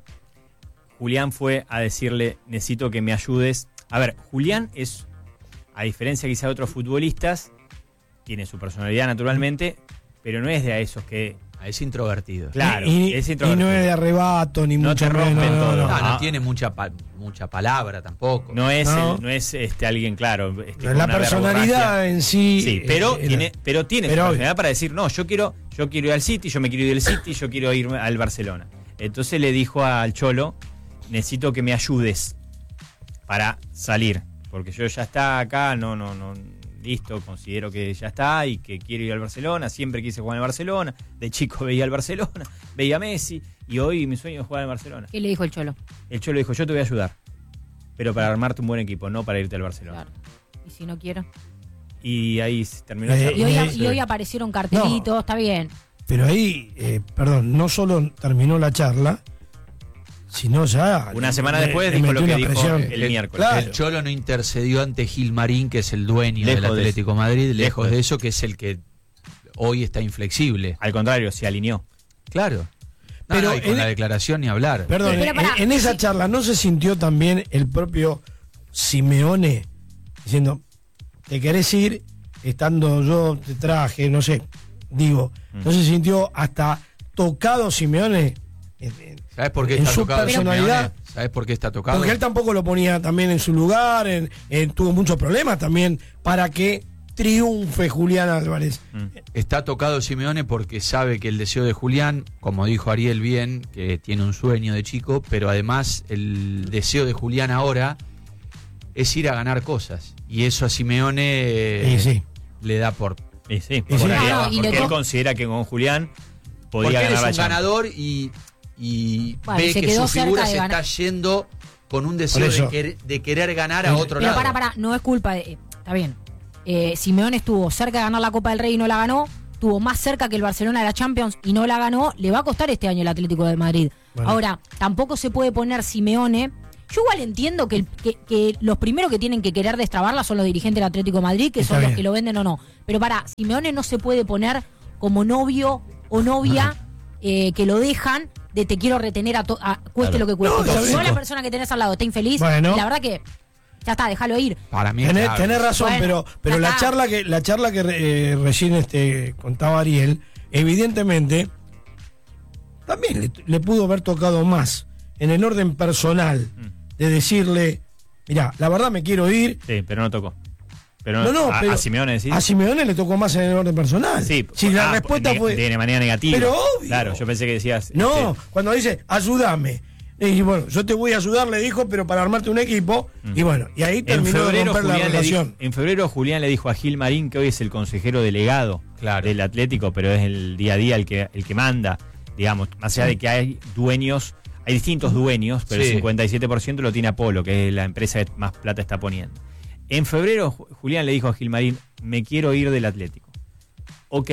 Julián fue a decirle, necesito que me ayudes. A ver, Julián es, a diferencia quizá de otros futbolistas, tiene su personalidad naturalmente, pero no es de a esos que... Es introvertido. Claro, y, es y introvertido. no es de arrebato, ni No mucho te rompen menos, todo. No, no Ah. tiene mucha pa- mucha palabra tampoco. No es, No. el- no es este, alguien, claro. Este, Pero con la una personalidad verborragia. en sí. Sí, pero eh, tiene, pero tiene pero su obvio. personalidad para decir, no, yo quiero, yo quiero ir al City, yo me quiero ir del City, yo quiero ir al Barcelona. Entonces le dijo al Cholo, necesito que me ayudes para salir, porque yo ya está acá, no, no, no, listo, considero que ya está y que quiero ir al Barcelona, siempre quise jugar en el Barcelona, de chico veía al Barcelona, veía a Messi, y hoy mi sueño es jugar en Barcelona. ¿Qué le dijo el Cholo? El Cholo dijo, yo te voy a ayudar, pero para armarte un buen equipo, no para irte al Barcelona. Claro. ¿Y si no quiero? Y ahí se terminó. Eh, la Y hoy, charla. y hoy aparecieron cartelitos, está bien. Pero ahí, eh, perdón, no solo terminó la charla, sino ya. Una semana le- después le dijo metió lo que una dijo presión. el El- miércoles. claro. El Cholo no intercedió ante Gilmarín, que es el dueño Lejos del de Atlético de Madrid, lejos, Lejos de de eso, que es el que hoy está inflexible. Al contrario, se alineó. Claro. Pero Pero y con en- la declaración ni hablar. Perdón, Pero en, pará, en esa sí. charla no se sintió también el propio Simeone diciendo, te querés ir, estando yo te traje, no sé, digo, no se sintió hasta tocado Simeone. En- en- ¿Sabes por qué en está su tocado? personalidad. Simeone? ¿Sabes por qué está tocado? Porque él tampoco lo ponía también en su lugar, en- en- tuvo muchos problemas también para que triunfe Julián Álvarez. Está tocado Simeone porque sabe que el deseo de Julián, como dijo Ariel bien, que tiene un sueño de chico, pero además el deseo de Julián ahora es ir a ganar cosas. Y eso a Simeone sí, sí. le da por... Y sí, Y porque, sí. Claro, y porque le él to- considera que con Julián podía Porque él ganar es la un Champions. ganador y, y Bueno, ve se que quedó su cerca figura de se ganar. está yendo con un deseo Por de, eso. quer- de querer ganar a otro Pero lado. para, para, no es culpa de... eh, está bien. Eh, Simeone estuvo cerca de ganar la Copa del Rey y no la ganó. Estuvo más cerca que el Barcelona de la Champions y no la ganó. Le va a costar este año el Atlético de Madrid. Bueno. Ahora, tampoco se puede poner Simeone... Yo igual entiendo que, el- que, que los primeros que tienen que querer destrabarla son los dirigentes del Atlético de Madrid, que Está son bien. los que lo venden o no. Pero para, Simeone no se puede poner como novio o novia eh, que lo dejan de te quiero retener a, to- a cueste Claro. lo que cueste. No, está si bien. vos la persona que tenés al lado está infeliz, Bueno. la verdad que ya está, déjalo ir. Para mí es Tenés, clave. tenés razón, Bueno, pero, pero ya la está. charla que la charla que eh, recién este, contaba Ariel, evidentemente, también le, le pudo haber tocado más en el orden personal de decirle, mira, la verdad me quiero ir. Sí, pero no tocó. Pero No, no, a, pero a Simeone decís. a Simeone le tocó más en el orden personal. Sí, si la ah, respuesta neg- fue de manera negativa. Pero obvio. Claro, yo pensé que decías. no, este, cuando dice ayúdame. Le dije, bueno, yo te voy a ayudar, le dijo, pero para armarte un equipo. Y bueno, y ahí en terminó de febrero, romper la Julián le dijo, relación. en febrero Julián le dijo a Gil Marín, que hoy es el consejero delegado Claro. del Atlético, pero es el día a día el que, el que manda, digamos, más allá de que hay dueños, hay distintos dueños, pero Sí. el cincuenta y siete por ciento lo tiene Apolo, que es la empresa que más plata está poniendo. En febrero Ju- Julián le dijo a Gil Marín, me quiero ir del Atlético. Ok,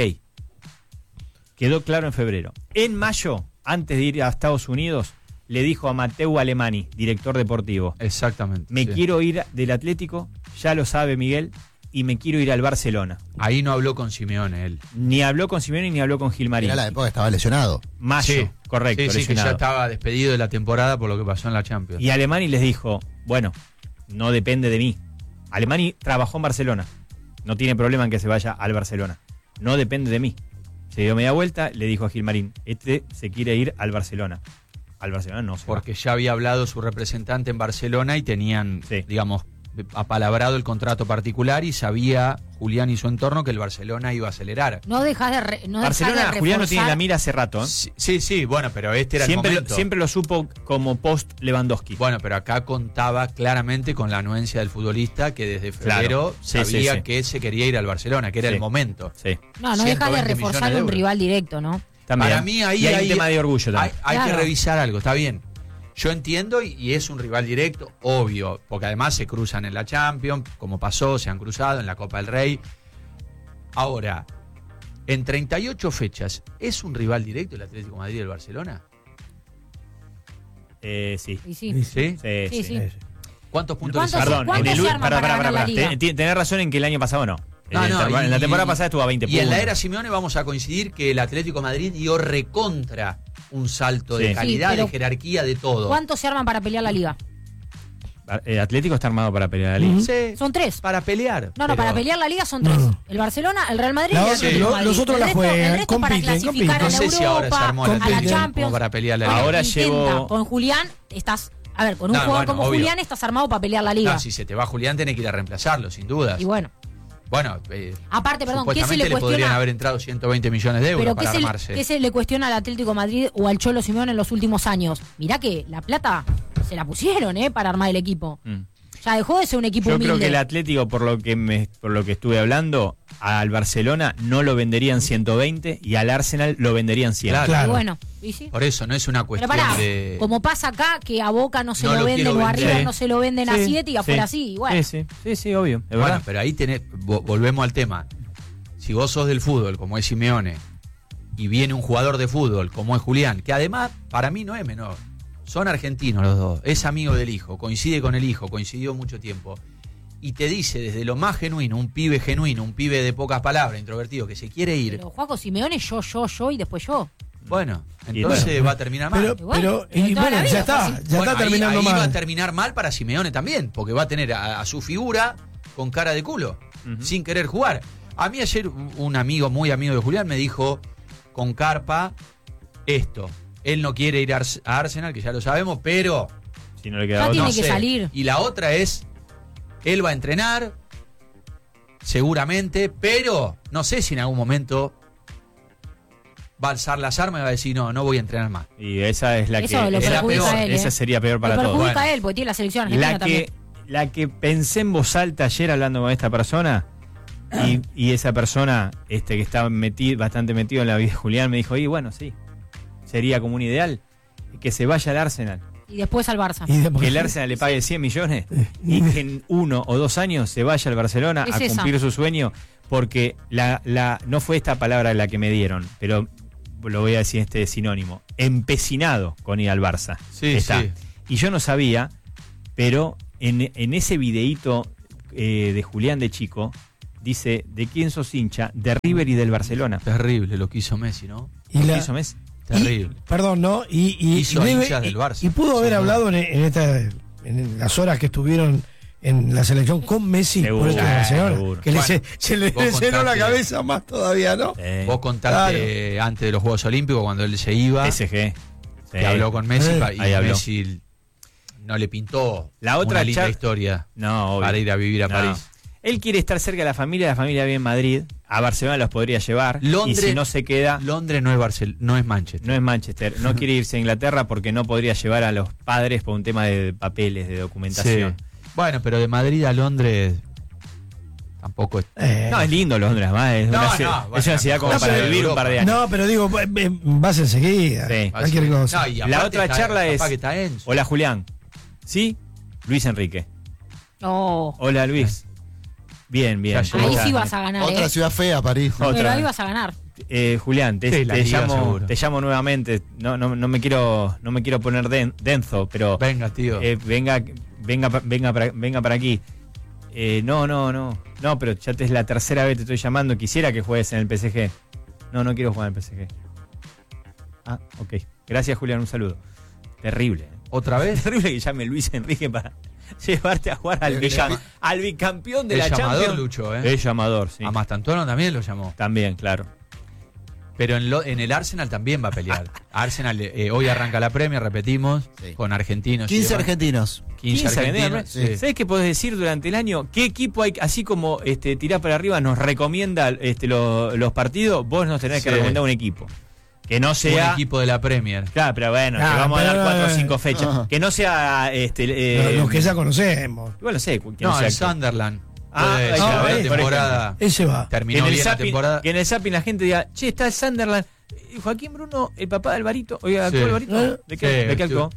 quedó claro en febrero. En mayo, antes de ir a Estados Unidos, le dijo a Mateu Alemani, director deportivo, Exactamente. me sí. quiero ir del Atlético, ya lo sabe Miguel, y me quiero ir al Barcelona. Ahí no habló con Simeone él. Ni habló con Simeone ni habló con Gilmarín. Era la época que estaba lesionado. Mayo, Sí. correcto, Sí, sí, que ya lesionado. estaba despedido de la temporada por lo que pasó en la Champions. Y Alemani les dijo, bueno, no depende de mí. Alemani trabajó en Barcelona, no tiene problema en que se vaya al Barcelona. No depende de mí. Se dio media vuelta, le dijo a Gilmarín, este se quiere ir al Barcelona. Al Barcelona no se va. Porque ya había hablado su representante en Barcelona y tenían, Sí. digamos, apalabrado el contrato particular y sabía Julián y su entorno que el Barcelona iba a acelerar. No dejas de, re- no dejas Barcelona, de Julián lo tiene en la reforzar- mira hace rato. ¿eh? Sí, sí, sí, bueno, pero este era Siempre, el lo, momento. siempre lo supo como post Lewandowski. Bueno, pero acá contaba claramente con la anuencia del futbolista que desde febrero Claro. Sí, sí, sabía sí. que se quería ir al Barcelona, que era Sí. el momento. Sí. No, no dejas de ciento veinte reforzar millones de un euros. rival directo, ¿no? También. Para mí ahí y hay, hay- un tema de orgullo Hay, también. hay que Claro. revisar algo, está bien. Yo entiendo y, y es un rival directo, obvio, porque además se cruzan en la Champions, como pasó, se han cruzado en la Copa del Rey. Ahora, en treinta y ocho fechas, ¿es un rival directo el Atlético de Madrid y el Barcelona? Eh, sí. Y sí. Sí, ¿Sí? Sí, Sí, sí. sí. ¿Cuántos puntos ¿Cuántos- le Perdón, ¿cuántos en el se ul- arman pará, para pará, ganar pará. la liga? Ten- ten- Tenés razón en que el año pasado no. No, En no, el- y- en la temporada y- pasada estuvo a veinte Y puntos. en la era Simeone vamos a coincidir que el Atlético de Madrid dio recontra un salto Sí. de Sí, calidad, pero de jerarquía, de todo. ¿Cuántos se arman para pelear la liga? El Atlético está armado para pelear la liga. Ujú. Sí, Son tres. para pelear. No, no, pero- para pelear la liga son tres. No. El Barcelona, el Real Madrid La y el otra- Atlético de lo- Madrid. los otros el la resto, juegan, el resto para compiten, clasificar compiten. a la No sé si ahora se Europa, armó el a la Atlético Champions. como para pelear la Bueno, liga. Ahora intenta. llevo- Con Julián estás... A ver, con un No, jugador bueno, como obvio. Julián estás armado para pelear la liga. No, si se te va Julián, tenés que ir a reemplazarlo, sin dudas. Y bueno, Bueno, eh, aparte, perdón, ¿qué se supuestamente le le podrían cuestiona? haber entrado ciento veinte millones de euros Pero ¿qué para se, le, armarse. qué se le cuestiona al Atlético de Madrid o al Cholo Simeone en los últimos años? Mirá que la plata se la pusieron, ¿eh? Para armar el equipo. Mm. Ya dejó de ser un equipo Yo humilde. creo que el Atlético, por lo que me, por lo que estuve hablando, al Barcelona no lo venderían ciento veinte y al Arsenal lo venderían cien. Claro. Y Claro. bueno, ¿y sí? Por eso, no es una Pero cuestión pará, de... como pasa acá, que a Boca no se No lo lo venden quiero o a vender. River Sí. no se lo venden a Sí, siete y afuera sí. sí, igual. Sí, sí, sí, sí, obvio. Es Bueno, verdad. pero ahí tenés, vo- volvemos al tema. Si vos sos del fútbol, como es Simeone, y viene un jugador de fútbol, como es Julián, que además, para mí no es menor. Son argentinos los dos, es amigo del hijo, coincide con el hijo, coincidió mucho tiempo. Y te dice desde lo más genuino, un pibe genuino, un pibe de pocas palabras, introvertido, que se quiere ir. Pero Juaco Simeone, yo, yo, yo y después yo. Bueno, Y entonces bueno. va a terminar mal. Pero, Y bueno, pero, pero y toda la bueno, vida ya está, fue así. ya Bueno, está ahí- terminando ahí mal. va a terminar mal para Simeone también, porque va a tener a, a su figura con cara de culo, Ujú. sin querer jugar. A mí ayer un un amigo, muy amigo de Julián, me dijo con carpa esto. Él no quiere ir a Ars- a Arsenal, que ya lo sabemos, pero Si no le queda Ya otro. tiene no que sé. salir. Y la otra es, él va a entrenar, seguramente, pero no sé si en algún momento va a alzar las armas y va a decir, no, no voy a entrenar más. Y esa es la Eso que... lo es la perjudica peor, a él, ¿eh? esa sería peor para Lo todos. perjudica Bueno, a él, porque tiene la selección argentina la también. que, la que pensé en voz alta ayer hablando con esta persona, y, y esa persona este que estaba metido, bastante metido en la vida de Julián, me dijo, y bueno, sí, sería como un ideal que se vaya al Arsenal. Y después al Barça. Y después- Que el Arsenal le pague cien millones y que en uno o dos años se vaya al Barcelona Es a esa. cumplir su sueño, porque la, la no fue esta palabra la que me dieron, pero lo voy a decir este sinónimo, empecinado con ir al Barça. Sí, Está. sí. Y yo no sabía, pero en, en ese videíto eh, de Julián de chico, dice, ¿de quién sos hincha? De River y del Barcelona. Terrible lo que hizo Messi, ¿no? Y la- ¿Hizo Messi? Terrible. y- perdón, ¿no? Y, y, Hizo y debe- hinchas del y- Barça. y pudo haber Sin hablado en, en esta, en las horas que estuvieron en la selección con Messi Seguro, por esto de Barcelona, seguro. que le Bueno, se, se le vos llenó la contaste- cabeza más todavía, ¿no? Eh, Vos contaste antes de los Juegos Olímpicos, cuando él se iba, S G. Sí. que habló con Messi Eh, pa- y ahí habló. Messi no le pintó La otra una linda char- historia No, obvio. para ir a vivir a No. París. Él quiere estar cerca de la familia, la familia vive en Madrid. A Barcelona los podría llevar. Londres- y si no se queda, Londres no es Barcel no es Manchester. no es Manchester. No quiere irse a Inglaterra porque no podría llevar a los padres por un tema de papeles, de documentación. Sí. Bueno, pero de Madrid a Londres tampoco es. Eh, No, es lindo Londres, además. Es No, una, no, ciudad, bueno, es una ciudad como no, para pero vivir un Europa. par de años. no, pero digo, eh, eh, vas enseguida. Sí. Cualquier cosa. No, y La aparte otra está- charla es... capaz que está Enzo. Hola, Julián. ¿Sí? Luis Enrique. No. Hola, Luis. Bien, bien. Ya ¿Cómo Ahí estás? sí vas a ganar, Otra ¿eh? ciudad fea, París. Otra. Pero ahí vas a ganar. Eh, Julián, te, Sí, la te liga llamo, seguro. te llamo nuevamente. No, no, no me quiero, no me quiero poner den- denso, pero Venga, tío. eh, venga, venga, pa- venga, para, venga para aquí. Eh, no, no, no, no, pero ya te es la tercera vez que te estoy llamando. Quisiera que juegues en el P S G. No, no quiero jugar en el P S G. Ah, ok. Gracias, Julián. Un saludo. Terrible. ¿eh? ¿Otra vez? Terrible que llame Luis Enrique para llevarte a jugar al, Es bica- llama- al bicampeón de Es la llamador, Champions. Lucho, ¿eh? Es llamador, sí. A Mastantuono también lo llamó. También, claro. Pero en, lo- en el Arsenal también va a pelear. Arsenal eh, hoy arranca la Premier, repetimos, Sí. con argentinos. y quince demás. argentinos. quince argentinos. sí. sí. ¿Sabes qué podés decir durante el año? ¿Qué equipo hay, así como este, tirás para arriba, nos recomienda este, lo- los partidos? Vos nos tenés que Sí. recomendar un equipo. Que no sea. Un equipo de la Premier. Claro, pero bueno, Ah, que vamos a pero- dar cuatro o cinco fechas. Ajá. Que no sea. Este, Los- eh, los que ya conocemos. Igual lo sé. Que no, No, sea el Sunderland. Ah, Puede ahí ser, está, la ahí, por temporada Ese va. que terminó en, el bien la zapping, temporada. que en el zapping la gente diga, che, está el Sunderland. Eh, Joaquín Bruno, el papá de Alvarito. Oiga, Sí. ¿actuó Alvarito? ¿Eh? ¿De qué, Sí, de qué actuó?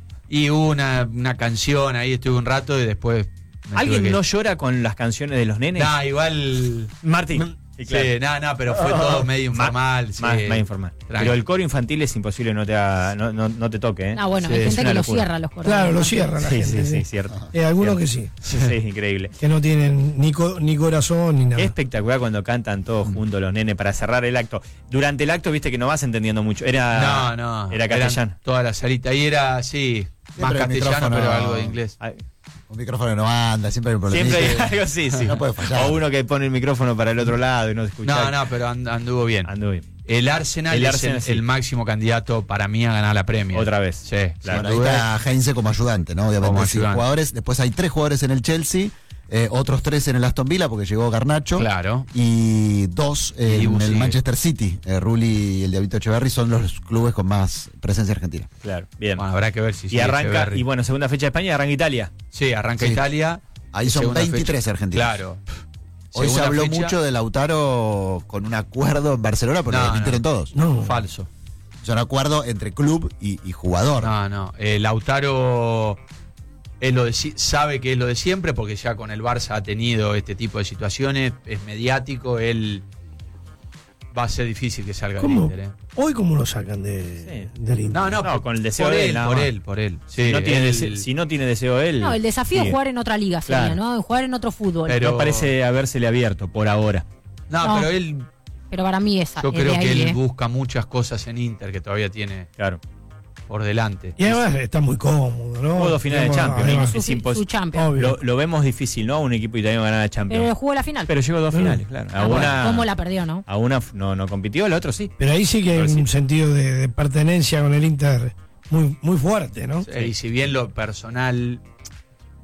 Y hubo una, una canción ahí, estuve un rato y después. me ¿Alguien tuve que- no llora con las canciones de los nenes? Nah, igual. Martín. Sí, no, no, pero fue todo medio Ma- informal. sí. Más, más informal. Tranqui. Pero el coro infantil es imposible no te haga- no, no, no te toque, ¿eh? Ah, bueno, Sí, hay es gente una que lo locura. cierra los coros. Claro, lo cierran la Sí, gente. sí, sí, sí. cierto. Eh, algunos Cierto. que sí, Sí, es increíble. que no tienen ni, co- ni corazón ni nada. Qué espectacular cuando cantan todos juntos los nenes para cerrar el acto. Durante el acto, viste que no vas entendiendo mucho. Era, No, no. Era eran castellano. Toda la salita. Ahí era, sí, más el castellano, micrófono- pero algo de inglés. Ay, Un micrófono no anda, siempre hay un problema. siempre hay algo así, sí. No puede fallar. O uno que pone el micrófono para el otro lado y no se escucha. No, no, pero and- anduvo bien. Anduvo bien. El Arsenal El es Arsenal, el, sí. el máximo candidato para mí a ganar la Premier. Otra vez. Sí, Claro. Bueno, ahí está Heinze como ayudante, ¿no? Obviamente, Como sí, ayudante. jugadores. Después hay tres jugadores en el Chelsea, eh, otros tres en el Aston Villa, porque llegó Garnacho. Claro. Y dos Y en Dibu el sigue. Manchester City. Eh, Rulli y el Diablito Echeverry son los clubes con más presencia argentina. Claro, bien. Bueno, habrá que ver si y sigue arranca, Echeverry. y bueno, segunda fecha de España, arranca Italia. Sí, arranca Sí. Italia. Ahí son Segunda veintitrés fecha. argentinos. Claro. Hoy se Segunda habló fecha. mucho de Lautaro con un acuerdo en Barcelona, pero No, lo desmintieron no. todos. No. Falso. O sea, un acuerdo entre club y, y jugador. No, no. Eh, Lautaro es lo de si- sabe que es lo de siempre porque ya con el Barça ha tenido este tipo de situaciones, es mediático, él va a ser difícil que salga del ¿Cómo? Inter. ¿eh? Hoy, ¿cómo lo sacan de, Sí. del Inter? No, no, No, por- con el deseo por de él, él, nada por más. él, por él. Sí, si, no tiene él- deseo, si no tiene deseo él. No, el desafío sigue. es jugar en otra liga, sería, Claro. ¿no? Jugar en otro fútbol. Pero- No parece habérsele abierto por ahora. No, No. pero él, Pero para mí esa. yo es creo de que ahí, él ¿eh? busca muchas cosas en Inter que todavía tiene Claro. por delante. Y además está muy cómodo, ¿no? Jugó dos finales de Digamos, Champions, además, Su, es fi- impos- su Champions. Obvio. Lo, lo vemos difícil, ¿no? Un equipo italiano ganar la Champions. Pero jugó la final. Pero llegó a dos Mm. finales, claro. A Ah, bueno, una, ¿Cómo la perdió, no? a una f- no, no compitió, la otra sí. Pero ahí sí que hay Pero sí. un sentido de, de pertenencia con el Inter muy, muy fuerte, ¿no? Eh, Y si bien lo personal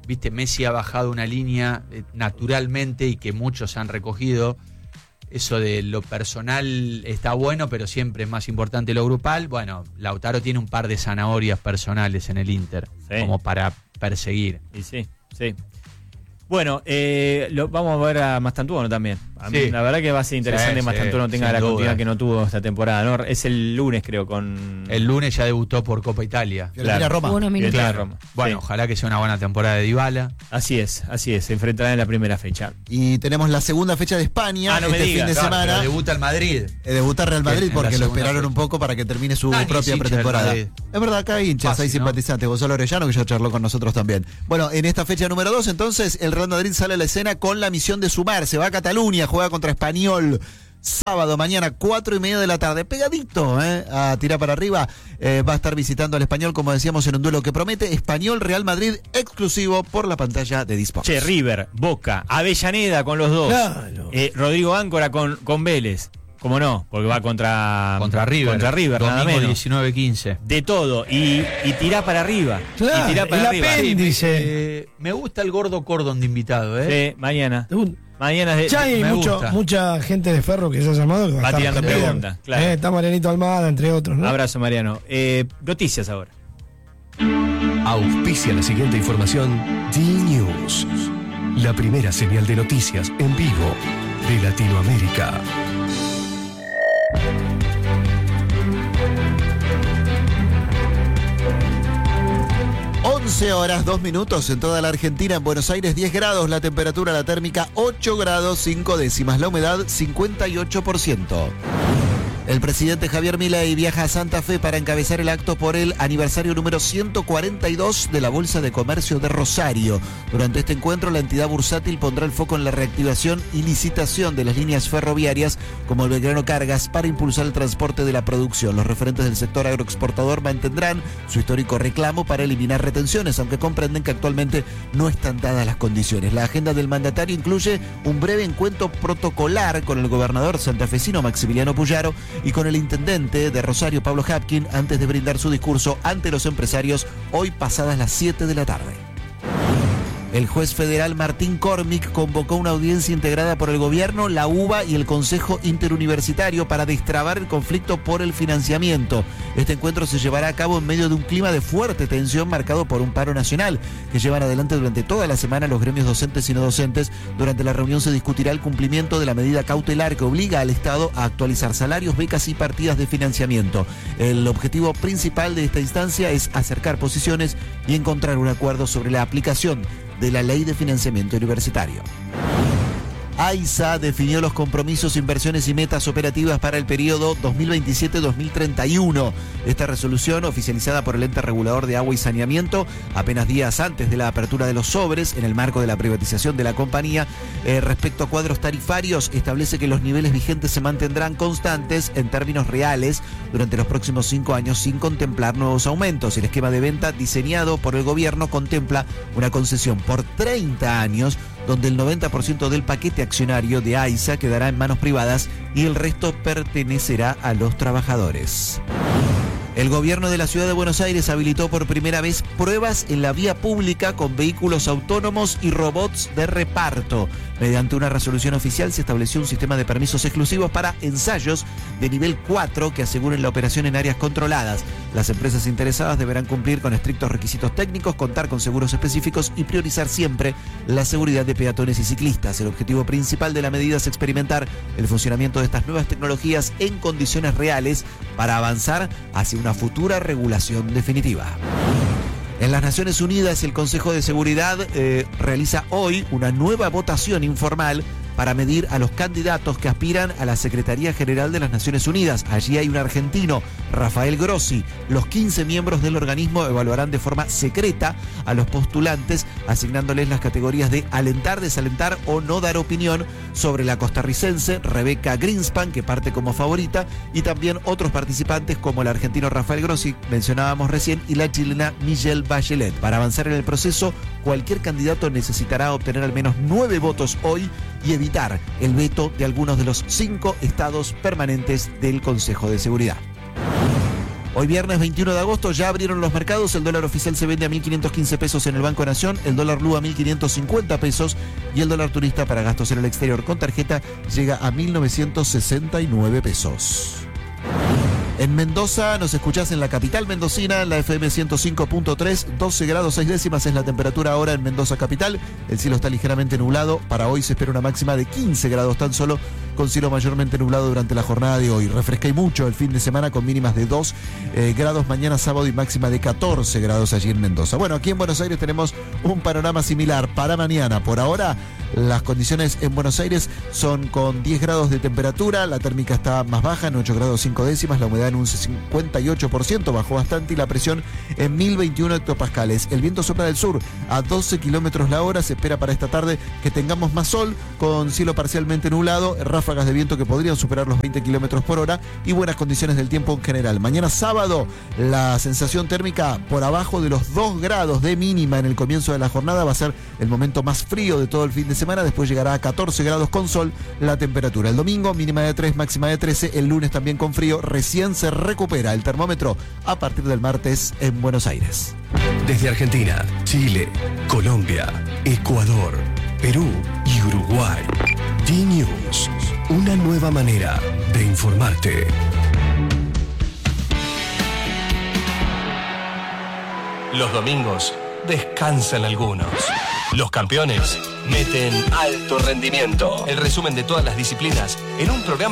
viste, Messi ha bajado una línea eh, naturalmente y que muchos han recogido. Eso de lo personal está bueno, pero siempre es más importante lo grupal. Bueno, Lautaro tiene un par de zanahorias personales en el Inter, sí, como para perseguir. Y sí, sí. Bueno, eh, lo, vamos a ver a Mastantuono también. A mí, sí. La verdad que va a ser interesante que sí, Mastantuono tenga la continuidad que no tuvo esta temporada, ¿no? Es el lunes, creo, con... El lunes ya debutó por Copa Italia. Claro. Roma. Unos minutos. Claro. Roma. Bueno, sí, ojalá que sea una buena temporada de Dybala. Así es, así es. Se enfrentará en la primera fecha. Y tenemos la segunda fecha de España ah, no este me digas, fin de claro, semana. Debuta el Madrid. Eh, debuta Real Madrid en porque lo esperaron fecha. un poco para que termine su Dani propia es hincha pretemporada. del Es verdad, acá hay hinchas, Fácil, hay ¿no? simpatizantes. Gonzalo Orellano, que ya charló con nosotros también. Bueno, en esta fecha número dos, entonces, el Real Madrid sale a la escena con la misión de sumar. Se va a Cataluña, juega contra Español. Sábado, mañana, cuatro y media de la tarde. Pegadito, ¿eh? A tirar para arriba. Eh, va a estar visitando al Español, como decíamos, en un duelo que promete. Español Real Madrid, exclusivo por la pantalla de Disport. Che, River, Boca, Avellaneda con los dos. Claro. Eh, Rodrigo Áncora con, con Vélez. ¿Cómo no? Porque va contra, Contra River. Contra River, nada Domingo menos. diecinueve quince. De todo. Y, y tirá para arriba. Claro, y tirá para el arriba. apéndice. Eh, me gusta el gordo Cordon de invitado, ¿eh? Sí, mañana. Un- Mañana es de, Ya hay me mucho, gusta. mucha gente de Ferro que se ha llamado que va, Va a estar tirando también. preguntas, claro. Eh, está Marianito Almada, entre otros, ¿no? Abrazo, Mariano. Eh, noticias ahora. Auspicia la siguiente información D-News, la primera señal de noticias en vivo de Latinoamérica. once horas, dos minutos en toda la Argentina. En Buenos Aires, diez grados. La temperatura, la térmica, ocho grados, cinco décimas. La humedad, cincuenta y ocho por ciento. El presidente Javier Milei viaja a Santa Fe para encabezar el acto por el aniversario número ciento cuarenta y dos de la Bolsa de Comercio de Rosario. Durante este encuentro, la entidad bursátil pondrá el foco en la reactivación y licitación de las líneas ferroviarias como el Belgrano Cargas para impulsar el transporte de la producción. Los referentes del sector agroexportador mantendrán su histórico reclamo para eliminar retenciones, aunque comprenden que actualmente no están dadas las condiciones. La agenda del mandatario incluye un breve encuentro protocolar con el gobernador santafesino Maximiliano Puyaro y con el intendente de Rosario, Pablo Hapkin, antes de brindar su discurso ante los empresarios hoy pasadas las siete de la tarde. El juez federal Martín Cormick convocó una audiencia integrada por el gobierno, la U B A y el Consejo Interuniversitario para destrabar el conflicto por el financiamiento. Este encuentro se llevará a cabo en medio de un clima de fuerte tensión marcado por un paro nacional que llevan adelante durante toda la semana los gremios docentes y no docentes. Durante la reunión se discutirá el cumplimiento de la medida cautelar que obliga al Estado a actualizar salarios, becas y partidas de financiamiento. El objetivo principal de esta instancia es acercar posiciones y encontrar un acuerdo sobre la aplicación de la Ley de Financiamiento Universitario. AISA definió los compromisos, inversiones y metas operativas para el periodo dos mil veintisiete a dos mil treinta y uno. Esta resolución, oficializada por el ente regulador de agua y saneamiento, apenas días antes de la apertura de los sobres, en el marco de la privatización de la compañía, eh, respecto a cuadros tarifarios, establece que los niveles vigentes se mantendrán constantes en términos reales durante los próximos cinco años sin contemplar nuevos aumentos. El esquema de venta diseñado por el gobierno contempla una concesión por treinta años, donde el noventa por ciento del paquete accionario de AISA quedará en manos privadas y el resto pertenecerá a los trabajadores. El gobierno de la ciudad de Buenos Aires habilitó por primera vez pruebas en la vía pública con vehículos autónomos y robots de reparto. Mediante una resolución oficial se estableció un sistema de permisos exclusivos para ensayos de nivel cuatro que aseguren la operación en áreas controladas. Las empresas interesadas deberán cumplir con estrictos requisitos técnicos, contar con seguros específicos y priorizar siempre la seguridad de peatones y ciclistas. El objetivo principal de la medida es experimentar el funcionamiento de estas nuevas tecnologías en condiciones reales para avanzar hacia una futura regulación definitiva. En las Naciones Unidas, el Consejo de Seguridad eh, realiza hoy una nueva votación informal para medir a los candidatos que aspiran a la Secretaría General de las Naciones Unidas. Allí hay un argentino, Rafael Grossi. Los quince miembros del organismo evaluarán de forma secreta a los postulantes, asignándoles las categorías de alentar, desalentar o no dar opinión sobre la costarricense Rebeca Greenspan, que parte como favorita, y también otros participantes como el argentino Rafael Grossi, mencionábamos recién, y la chilena Michelle Bachelet. Para avanzar en el proceso, cualquier candidato necesitará obtener al menos nueve votos hoy y evitar el veto de algunos de los cinco estados permanentes del Consejo de Seguridad. Hoy viernes veintiuno de agosto ya abrieron los mercados, el dólar oficial se vende a mil quinientos quince pesos en el Banco Nación, el dólar blue a mil quinientos cincuenta pesos y el dólar turista para gastos en el exterior con tarjeta llega a mil novecientos sesenta y nueve pesos. En Mendoza nos escuchás en la capital mendocina, en la F M ciento cinco punto tres, doce grados seis décimas es la temperatura ahora en Mendoza capital. El cielo está ligeramente nublado, para hoy se espera una máxima de quince grados tan solo, con cielo mayormente nublado durante la jornada de hoy. Refresca y mucho el fin de semana con mínimas de dos eh, grados mañana sábado y máxima de catorce grados allí en Mendoza. Bueno, aquí en Buenos Aires tenemos un panorama similar para mañana. Por ahora, las condiciones en Buenos Aires son con diez grados de temperatura, la térmica está más baja en ocho grados cinco décimas, la humedad en un cincuenta y ocho por ciento, bajó bastante y la presión en mil veintiuno hectopascales. El viento sopla del sur a doce kilómetros la hora, se espera para esta tarde que tengamos más sol con cielo parcialmente nublado, ráfagas de viento que podrían superar los veinte kilómetros por hora y buenas condiciones del tiempo en general. Mañana sábado la sensación térmica por abajo de los dos grados de mínima en el comienzo de la jornada, va a ser el momento más frío de todo el fin de semana, después llegará a catorce grados con sol la temperatura. El domingo mínima de tres, máxima de trece, el lunes también con frío, recién se recupera el termómetro a partir del martes en Buenos Aires. Desde Argentina, Chile, Colombia, Ecuador, Perú y Uruguay. D-News, una nueva manera de informarte. Los domingos descansan algunos. Los campeones meten alto rendimiento. El resumen de todas las disciplinas en un programa